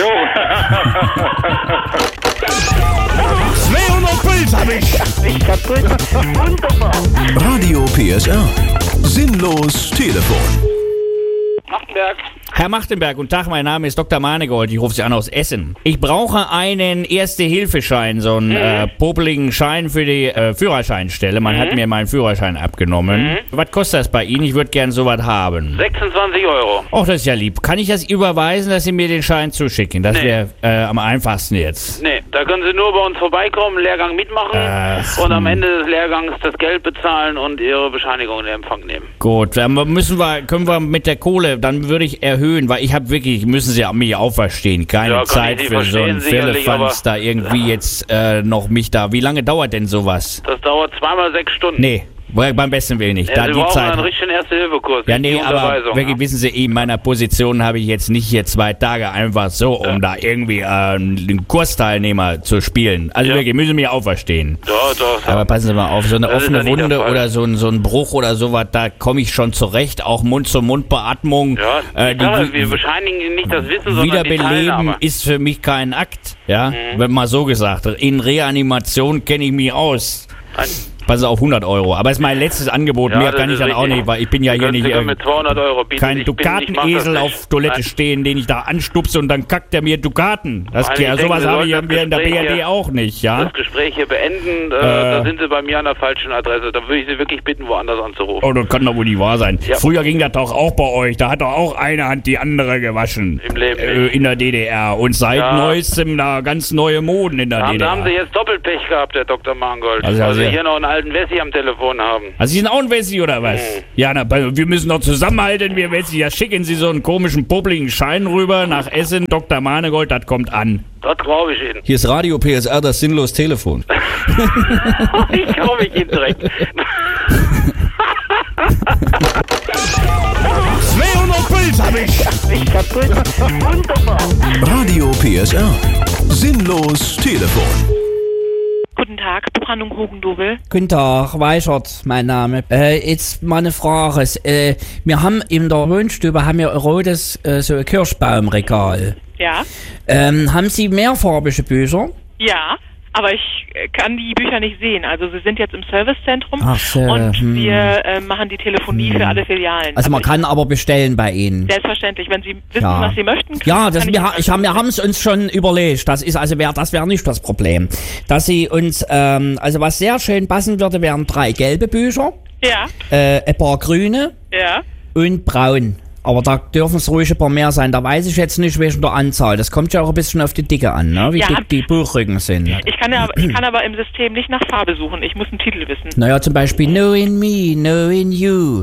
zweihundert Puls hab ich. Ich kaputt. Wunderbar. Radio P S R. Sinnlos Telefon. Machtenberg. Herr Machtenberg, guten Tag, mein Name ist Doktor Manegold, ich rufe Sie an aus Essen. Ich brauche einen Erste-Hilfe-Schein, so einen Mhm. äh, popeligen Schein für die äh, Führerscheinstelle. Man Mhm. hat mir meinen Führerschein abgenommen. Mhm. Was kostet das bei Ihnen? Ich würde gern sowas haben. sechsundzwanzig Euro. Och, das ist ja lieb. Kann ich das überweisen, dass Sie mir den Schein zuschicken? Das Nee. wäre äh, am einfachsten jetzt. Nee, da können Sie nur bei uns vorbeikommen, einen Lehrgang mitmachen Ach, und am hm. Ende des Lehrgangs das Geld bezahlen und Ihre Bescheinigung in Empfang nehmen. Gut, dann müssen wir, können wir mit der Kohle, dann würde ich erhöhen, weil ich habe wirklich, müssen Sie mich auch verstehen, keine Ja, kann Zeit ich für nicht so einen verstehen, sicherlich, Firlefanz aber- da irgendwie jetzt äh, noch mich da. Wie lange dauert denn sowas? Das dauert zweimal sechs Stunden. Nee, Beim besten Willen nicht. Ja, Da Sie die brauchen Zeit. einen richtigen Erste-Hilfe-Kurs. Ja, nicht nee, die aber Unterweisung, wirklich, ja. wissen Sie, in meiner Position habe ich jetzt nicht hier zwei Tage einfach so, um da irgendwie äh, einen Kursteilnehmer zu spielen. Also wirklich, müssen mir auferstehen. Doch, doch. Aber passen Sie mal auf, so eine Das ist offene ja nicht der Wunde Fall. oder so ein, so ein Bruch oder sowas, da komme ich schon zurecht. Auch Mund-zu-Mund-Beatmung. Ja, äh, die, ja, wir bescheinigen Ihnen nicht das Wissen, sondern die Wiederbeleben Teilnahme. ist für mich kein Akt. Ja, Mhm. wird mal so gesagt. In Reanimation kenne ich mich aus. Ein- Pass auf, hundert Euro. Aber ist mein letztes Angebot. Ja, Mehr das kann ich ist dann auch richtig. nicht, weil ich bin ja Sie hier können nicht sogar äh, mit zweihundert Euro bieten. kein Ich bin- ich mach das Dukatenesel nicht. auf Toilette Nein. stehen, den ich da anstupse und dann kackt er mir Dukaten. Das, Nein, ja, ich sowas denke, habe Sie ich sollten ja in der das B Gespräch R D hier- auch nicht, ja? Das Gespräch hier beenden, äh, Äh. da sind Sie bei mir an der falschen Adresse. Da würde ich Sie wirklich bitten, woanders anzurufen. Oh, das kann doch wohl nicht wahr sein. Ja. Früher ging das doch auch bei euch. Da hat doch auch eine Hand die andere gewaschen. Im Leben Äh, nicht. in der D D R. Und seit Ja. neuestem da ganz neue Moden in der Da haben, D D da R. haben Sie jetzt Doppelpech gehabt, Herr Doktor Mangold. Also, Also, also, Sie hier noch einen alten Wessi am Telefon haben. Also Sie sind auch ein Wessi oder was? Mhm. Ja, na, wir müssen doch zusammenhalten, wir Wessi. Ja, schicken Sie so einen komischen, popligen Schein rüber nach Essen. Doktor Manegold, das kommt an. Das glaube ich Ihnen. Hier ist Radio P S R, das sinnlos Telefon. Ich glaube ich Ihnen direkt. zweihundert Puls hab ich. Ich kaputt. Wunderbar. Radio P S R. Sinnlos Telefon. Guten Tag, Buchhandlung Hugendubel. Guten Tag, Weichert, mein Name. Äh, jetzt mal eine Frage. Äh, wir haben in der Wohnstube haben wir ein rotes äh, so ein Kirschbaumregal. Ja? Ähm, haben Sie mehrfarbige Bücher? Ja, aber ich äh, kann die Bücher nicht sehen. Also Sie sind jetzt im Servicezentrum Ach so, und hm. wir äh, machen die Telefonie für alle Filialen. Also man kann aber bestellen bei Ihnen. Selbstverständlich, wenn Sie wissen, Ja. was Sie möchten. Ja, das, kann wir, ich ha- ich hab, wir haben es uns schon überlegt. Das ist also wär, das wäre nicht das Problem. Dass Sie uns, ähm, also was sehr schön passen würde, wären drei gelbe Bücher, Ja, äh, ein paar grüne ja. und braun. Aber da dürfen es ruhig ein paar mehr sein. Da weiß ich jetzt nicht wegen der Anzahl. Das kommt ja auch ein bisschen auf die Dicke an, ne? Wie Ja. dick die Buchrücken sind. Ich kann, ja, aber- ich kann aber im System nicht nach Farbe suchen. Ich muss einen Titel wissen. Naja, zum Beispiel Knowing Me, Knowing You.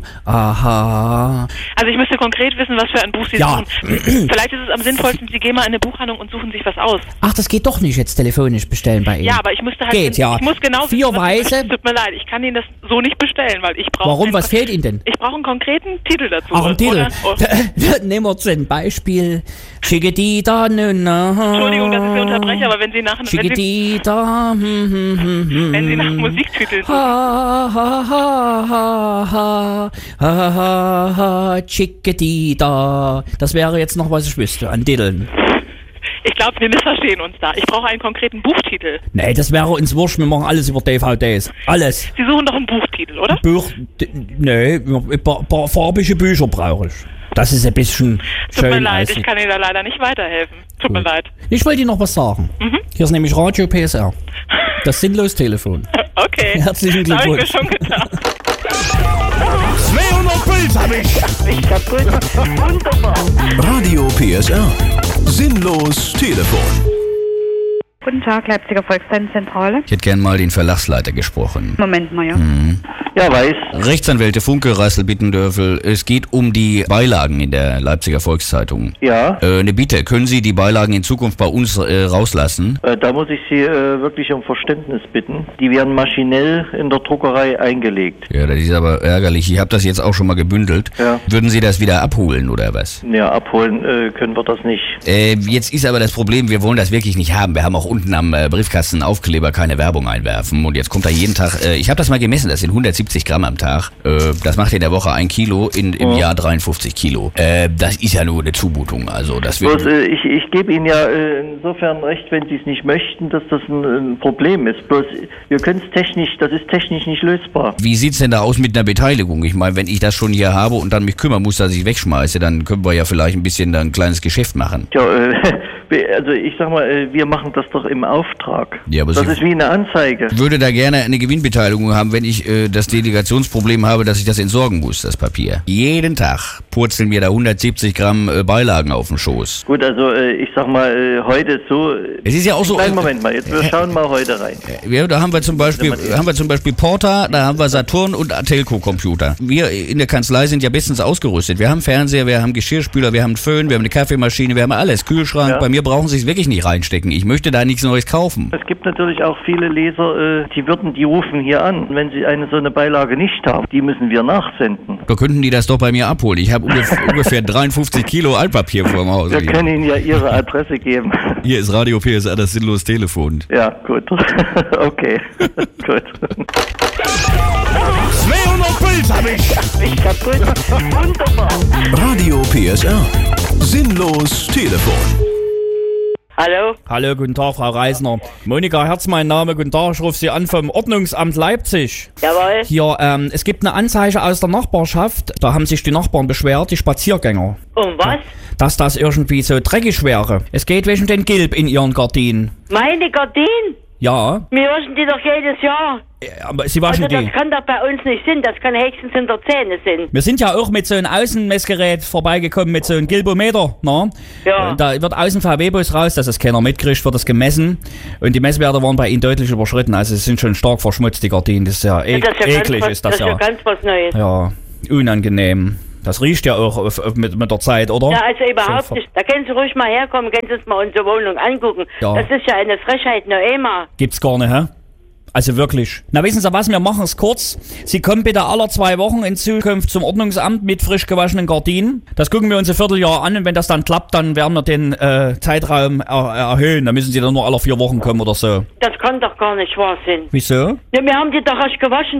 Aha. Also ich müsste konkret wissen, was für ein Buch Sie Ja. suchen. Vielleicht ist es am sinnvollsten, Sie gehen mal in eine Buchhandlung und suchen sich was aus. Ach, das geht doch nicht jetzt telefonisch bestellen bei Ihnen. Ja, aber ich müsste halt... Geht, ja. Ich muss genau Vier wissen, was Sie Weiße. möchten. Tut mir leid, ich kann Ihnen das so nicht bestellen, weil ich brauche... Warum? einen- Was fehlt Ihnen denn? Ich brauche einen konkreten Titel dazu. Ach, ein Titel. Oder, oder, Nehmen wir zum Beispiel Chiquitita, nuna. Entschuldigung, dass ich Sie unterbreche, aber wenn Sie nach... Wenn Sie, Chiquitita, hm, hm, hm, hm. wenn Sie nach Musiktiteln suchen... Ha, ha, ha, ha, ha, ha, ha, ha, Chiquitita. Das wäre jetzt noch, was ich wüsste, an Titeln. Ich glaube, wir missverstehen uns da. Ich brauche einen konkreten Buchtitel. Nee, das wäre uns wurscht, wir machen alles über D V Ds. Alles. Sie suchen doch einen Buchtitel, oder? Buch, d- nee, ein paar, paar farbige Bücher brauche ich. Das ist ein bisschen Tut mir schön. leid, als- ich kann Ihnen da leider nicht weiterhelfen. Tut mir leid. Ich wollte Ihnen noch was sagen. Mhm. Hier ist nämlich Radio P S R. Das sinnlos Telefon. Okay. Herzlichen Das habe ich mir Glückwunsch. schon gedacht. zweihundert Puls hab ich. Ich kaputt. Wunderbar. Radio P S R. Sinnlos Telefon. Guten Tag, Leipziger Volkszentrale. Ich hätte gern mal den Verlagsleiter gesprochen. Moment mal, ja. Mhm. Ja, weiß. Rechtsanwälte Funke, Rassel, Bittendörfel. Es geht um die Beilagen in der Leipziger Volkszeitung. Ja. Äh, eine Bitte, können Sie die Beilagen in Zukunft bei uns äh, rauslassen? Äh, da muss ich Sie äh, wirklich um Verständnis bitten. Die werden maschinell in der Druckerei eingelegt. Ja, das ist aber ärgerlich. Ich habe das jetzt auch schon mal gebündelt. Ja. Würden Sie das wieder abholen oder was? Ja, abholen äh, können wir das nicht. Äh, jetzt ist aber das Problem, wir wollen das wirklich nicht haben. Wir haben auch unten am äh, Briefkasten Aufkleber keine Werbung einwerfen. Und jetzt kommt da jeden Tag, äh, ich habe das mal gemessen, das sind hundertsiebzig Gramm am Tag. Äh, das macht in der Woche ein Kilo, in, im Ja. Jahr dreiundfünfzig Kilo. Äh, das ist ja nur eine Zumutung. Also das wird... Bloß, äh, ich, ich gebe Ihnen ja äh, insofern recht, wenn Sie es nicht möchten, dass das ein, ein Problem ist. Bloß, wir können es technisch, das ist technisch nicht lösbar. Wie sieht's denn da aus mit einer Beteiligung? Ich meine, wenn ich das schon hier habe und dann mich kümmern muss, dass ich wegschmeiße, dann können wir ja vielleicht ein bisschen da ein kleines Geschäft machen. Tja, äh, also ich sag mal, äh, wir machen das doch im Auftrag. Ja, aber das Sie- ist wie eine Anzeige. Ich würde da gerne eine Gewinnbeteiligung haben, wenn ich äh, das Delegationsproblem habe, dass ich das entsorgen muss, das Papier. Jeden Tag purzeln mir da hundertsiebzig Gramm äh, Beilagen auf den Schoß. Gut, also äh, ich sag mal, äh, heute ist so... Es ist ja auch so... Kleinen Moment mal, jetzt wir schauen mal heute rein. Ja, da haben wir zum Beispiel, haben wir zum Beispiel Porta, da haben wir Saturn und Atelco-Computer. Wir in der Kanzlei sind ja bestens ausgerüstet. Wir haben Fernseher, wir haben Geschirrspüler, wir haben einen Föhn, wir haben eine Kaffeemaschine, wir haben alles. Kühlschrank, Ja. bei mir mir brauchen Sie es wirklich nicht reinstecken. Ich möchte da nichts Neues kaufen. Es gibt natürlich auch viele Leser, äh, die würden, die rufen hier an. Wenn sie eine so eine Beilage nicht haben, die müssen wir nachsenden. Da könnten die das doch bei mir abholen. Ich habe ungefähr, ungefähr dreiundfünfzig Kilo Altpapier vor dem Haus. Wir können Ihnen ja Ihre Adresse geben. Hier ist Radio P S R, das sinnlos Telefon. Ja, gut. Okay, gut. zweihundert Puls hab ich. Ich kaputt. Wunderbar. Radio P S R. Sinnlos Telefon. Hallo? Hallo, guten Tag, Frau Reisner. Monika Herz, mein Name, guten Tag, ich rufe Sie an vom Ordnungsamt Leipzig. Jawohl. Hier, ähm, es gibt eine Anzeige aus der Nachbarschaft, da haben sich die Nachbarn beschwert, die Spaziergänger. Um was? Dass das irgendwie so dreckig wäre. Es geht wegen den Gilb in Ihren Gardinen. Meine Gardinen? Ja. Wir waschen die doch jedes Jahr. Aber Sie waschen also das die. kann doch bei uns nicht sein, das kann höchstens in der Zähne sein. Wir sind ja auch mit so einem Außenmessgerät vorbeigekommen, mit so einem Gilbometer, ne? Ja. Da wird aus dem V W-Bus raus, dass es keiner mitkriegt, wird das gemessen. Und die Messwerte waren bei Ihnen deutlich überschritten, also sie sind schon stark verschmutzt, die Gardinen. Das ist ja, e das ist ja eklig, was, ist das, das ja. Das ist ja ganz was Neues. Ja, unangenehm. Das riecht ja auch auf, auf, mit, mit der Zeit, oder? Ja, also überhaupt So, nicht. Da können Sie ruhig mal herkommen, können Sie uns mal unsere Wohnung angucken. Ja. Das ist ja eine Frechheit, noch immer. Gibt's gar nicht, hä? Also wirklich. Na, wissen Sie was, wir machen es kurz. Sie kommen bitte alle zwei Wochen in Zukunft zum Ordnungsamt mit frisch gewaschenen Gardinen. Das gucken wir uns ein Vierteljahr an und wenn das dann klappt, dann werden wir den äh, Zeitraum er erhöhen. Da müssen Sie dann nur alle vier Wochen kommen oder so. Das kann doch gar nicht wahr sein. Wieso? Ja, wir haben die doch erst gewaschen.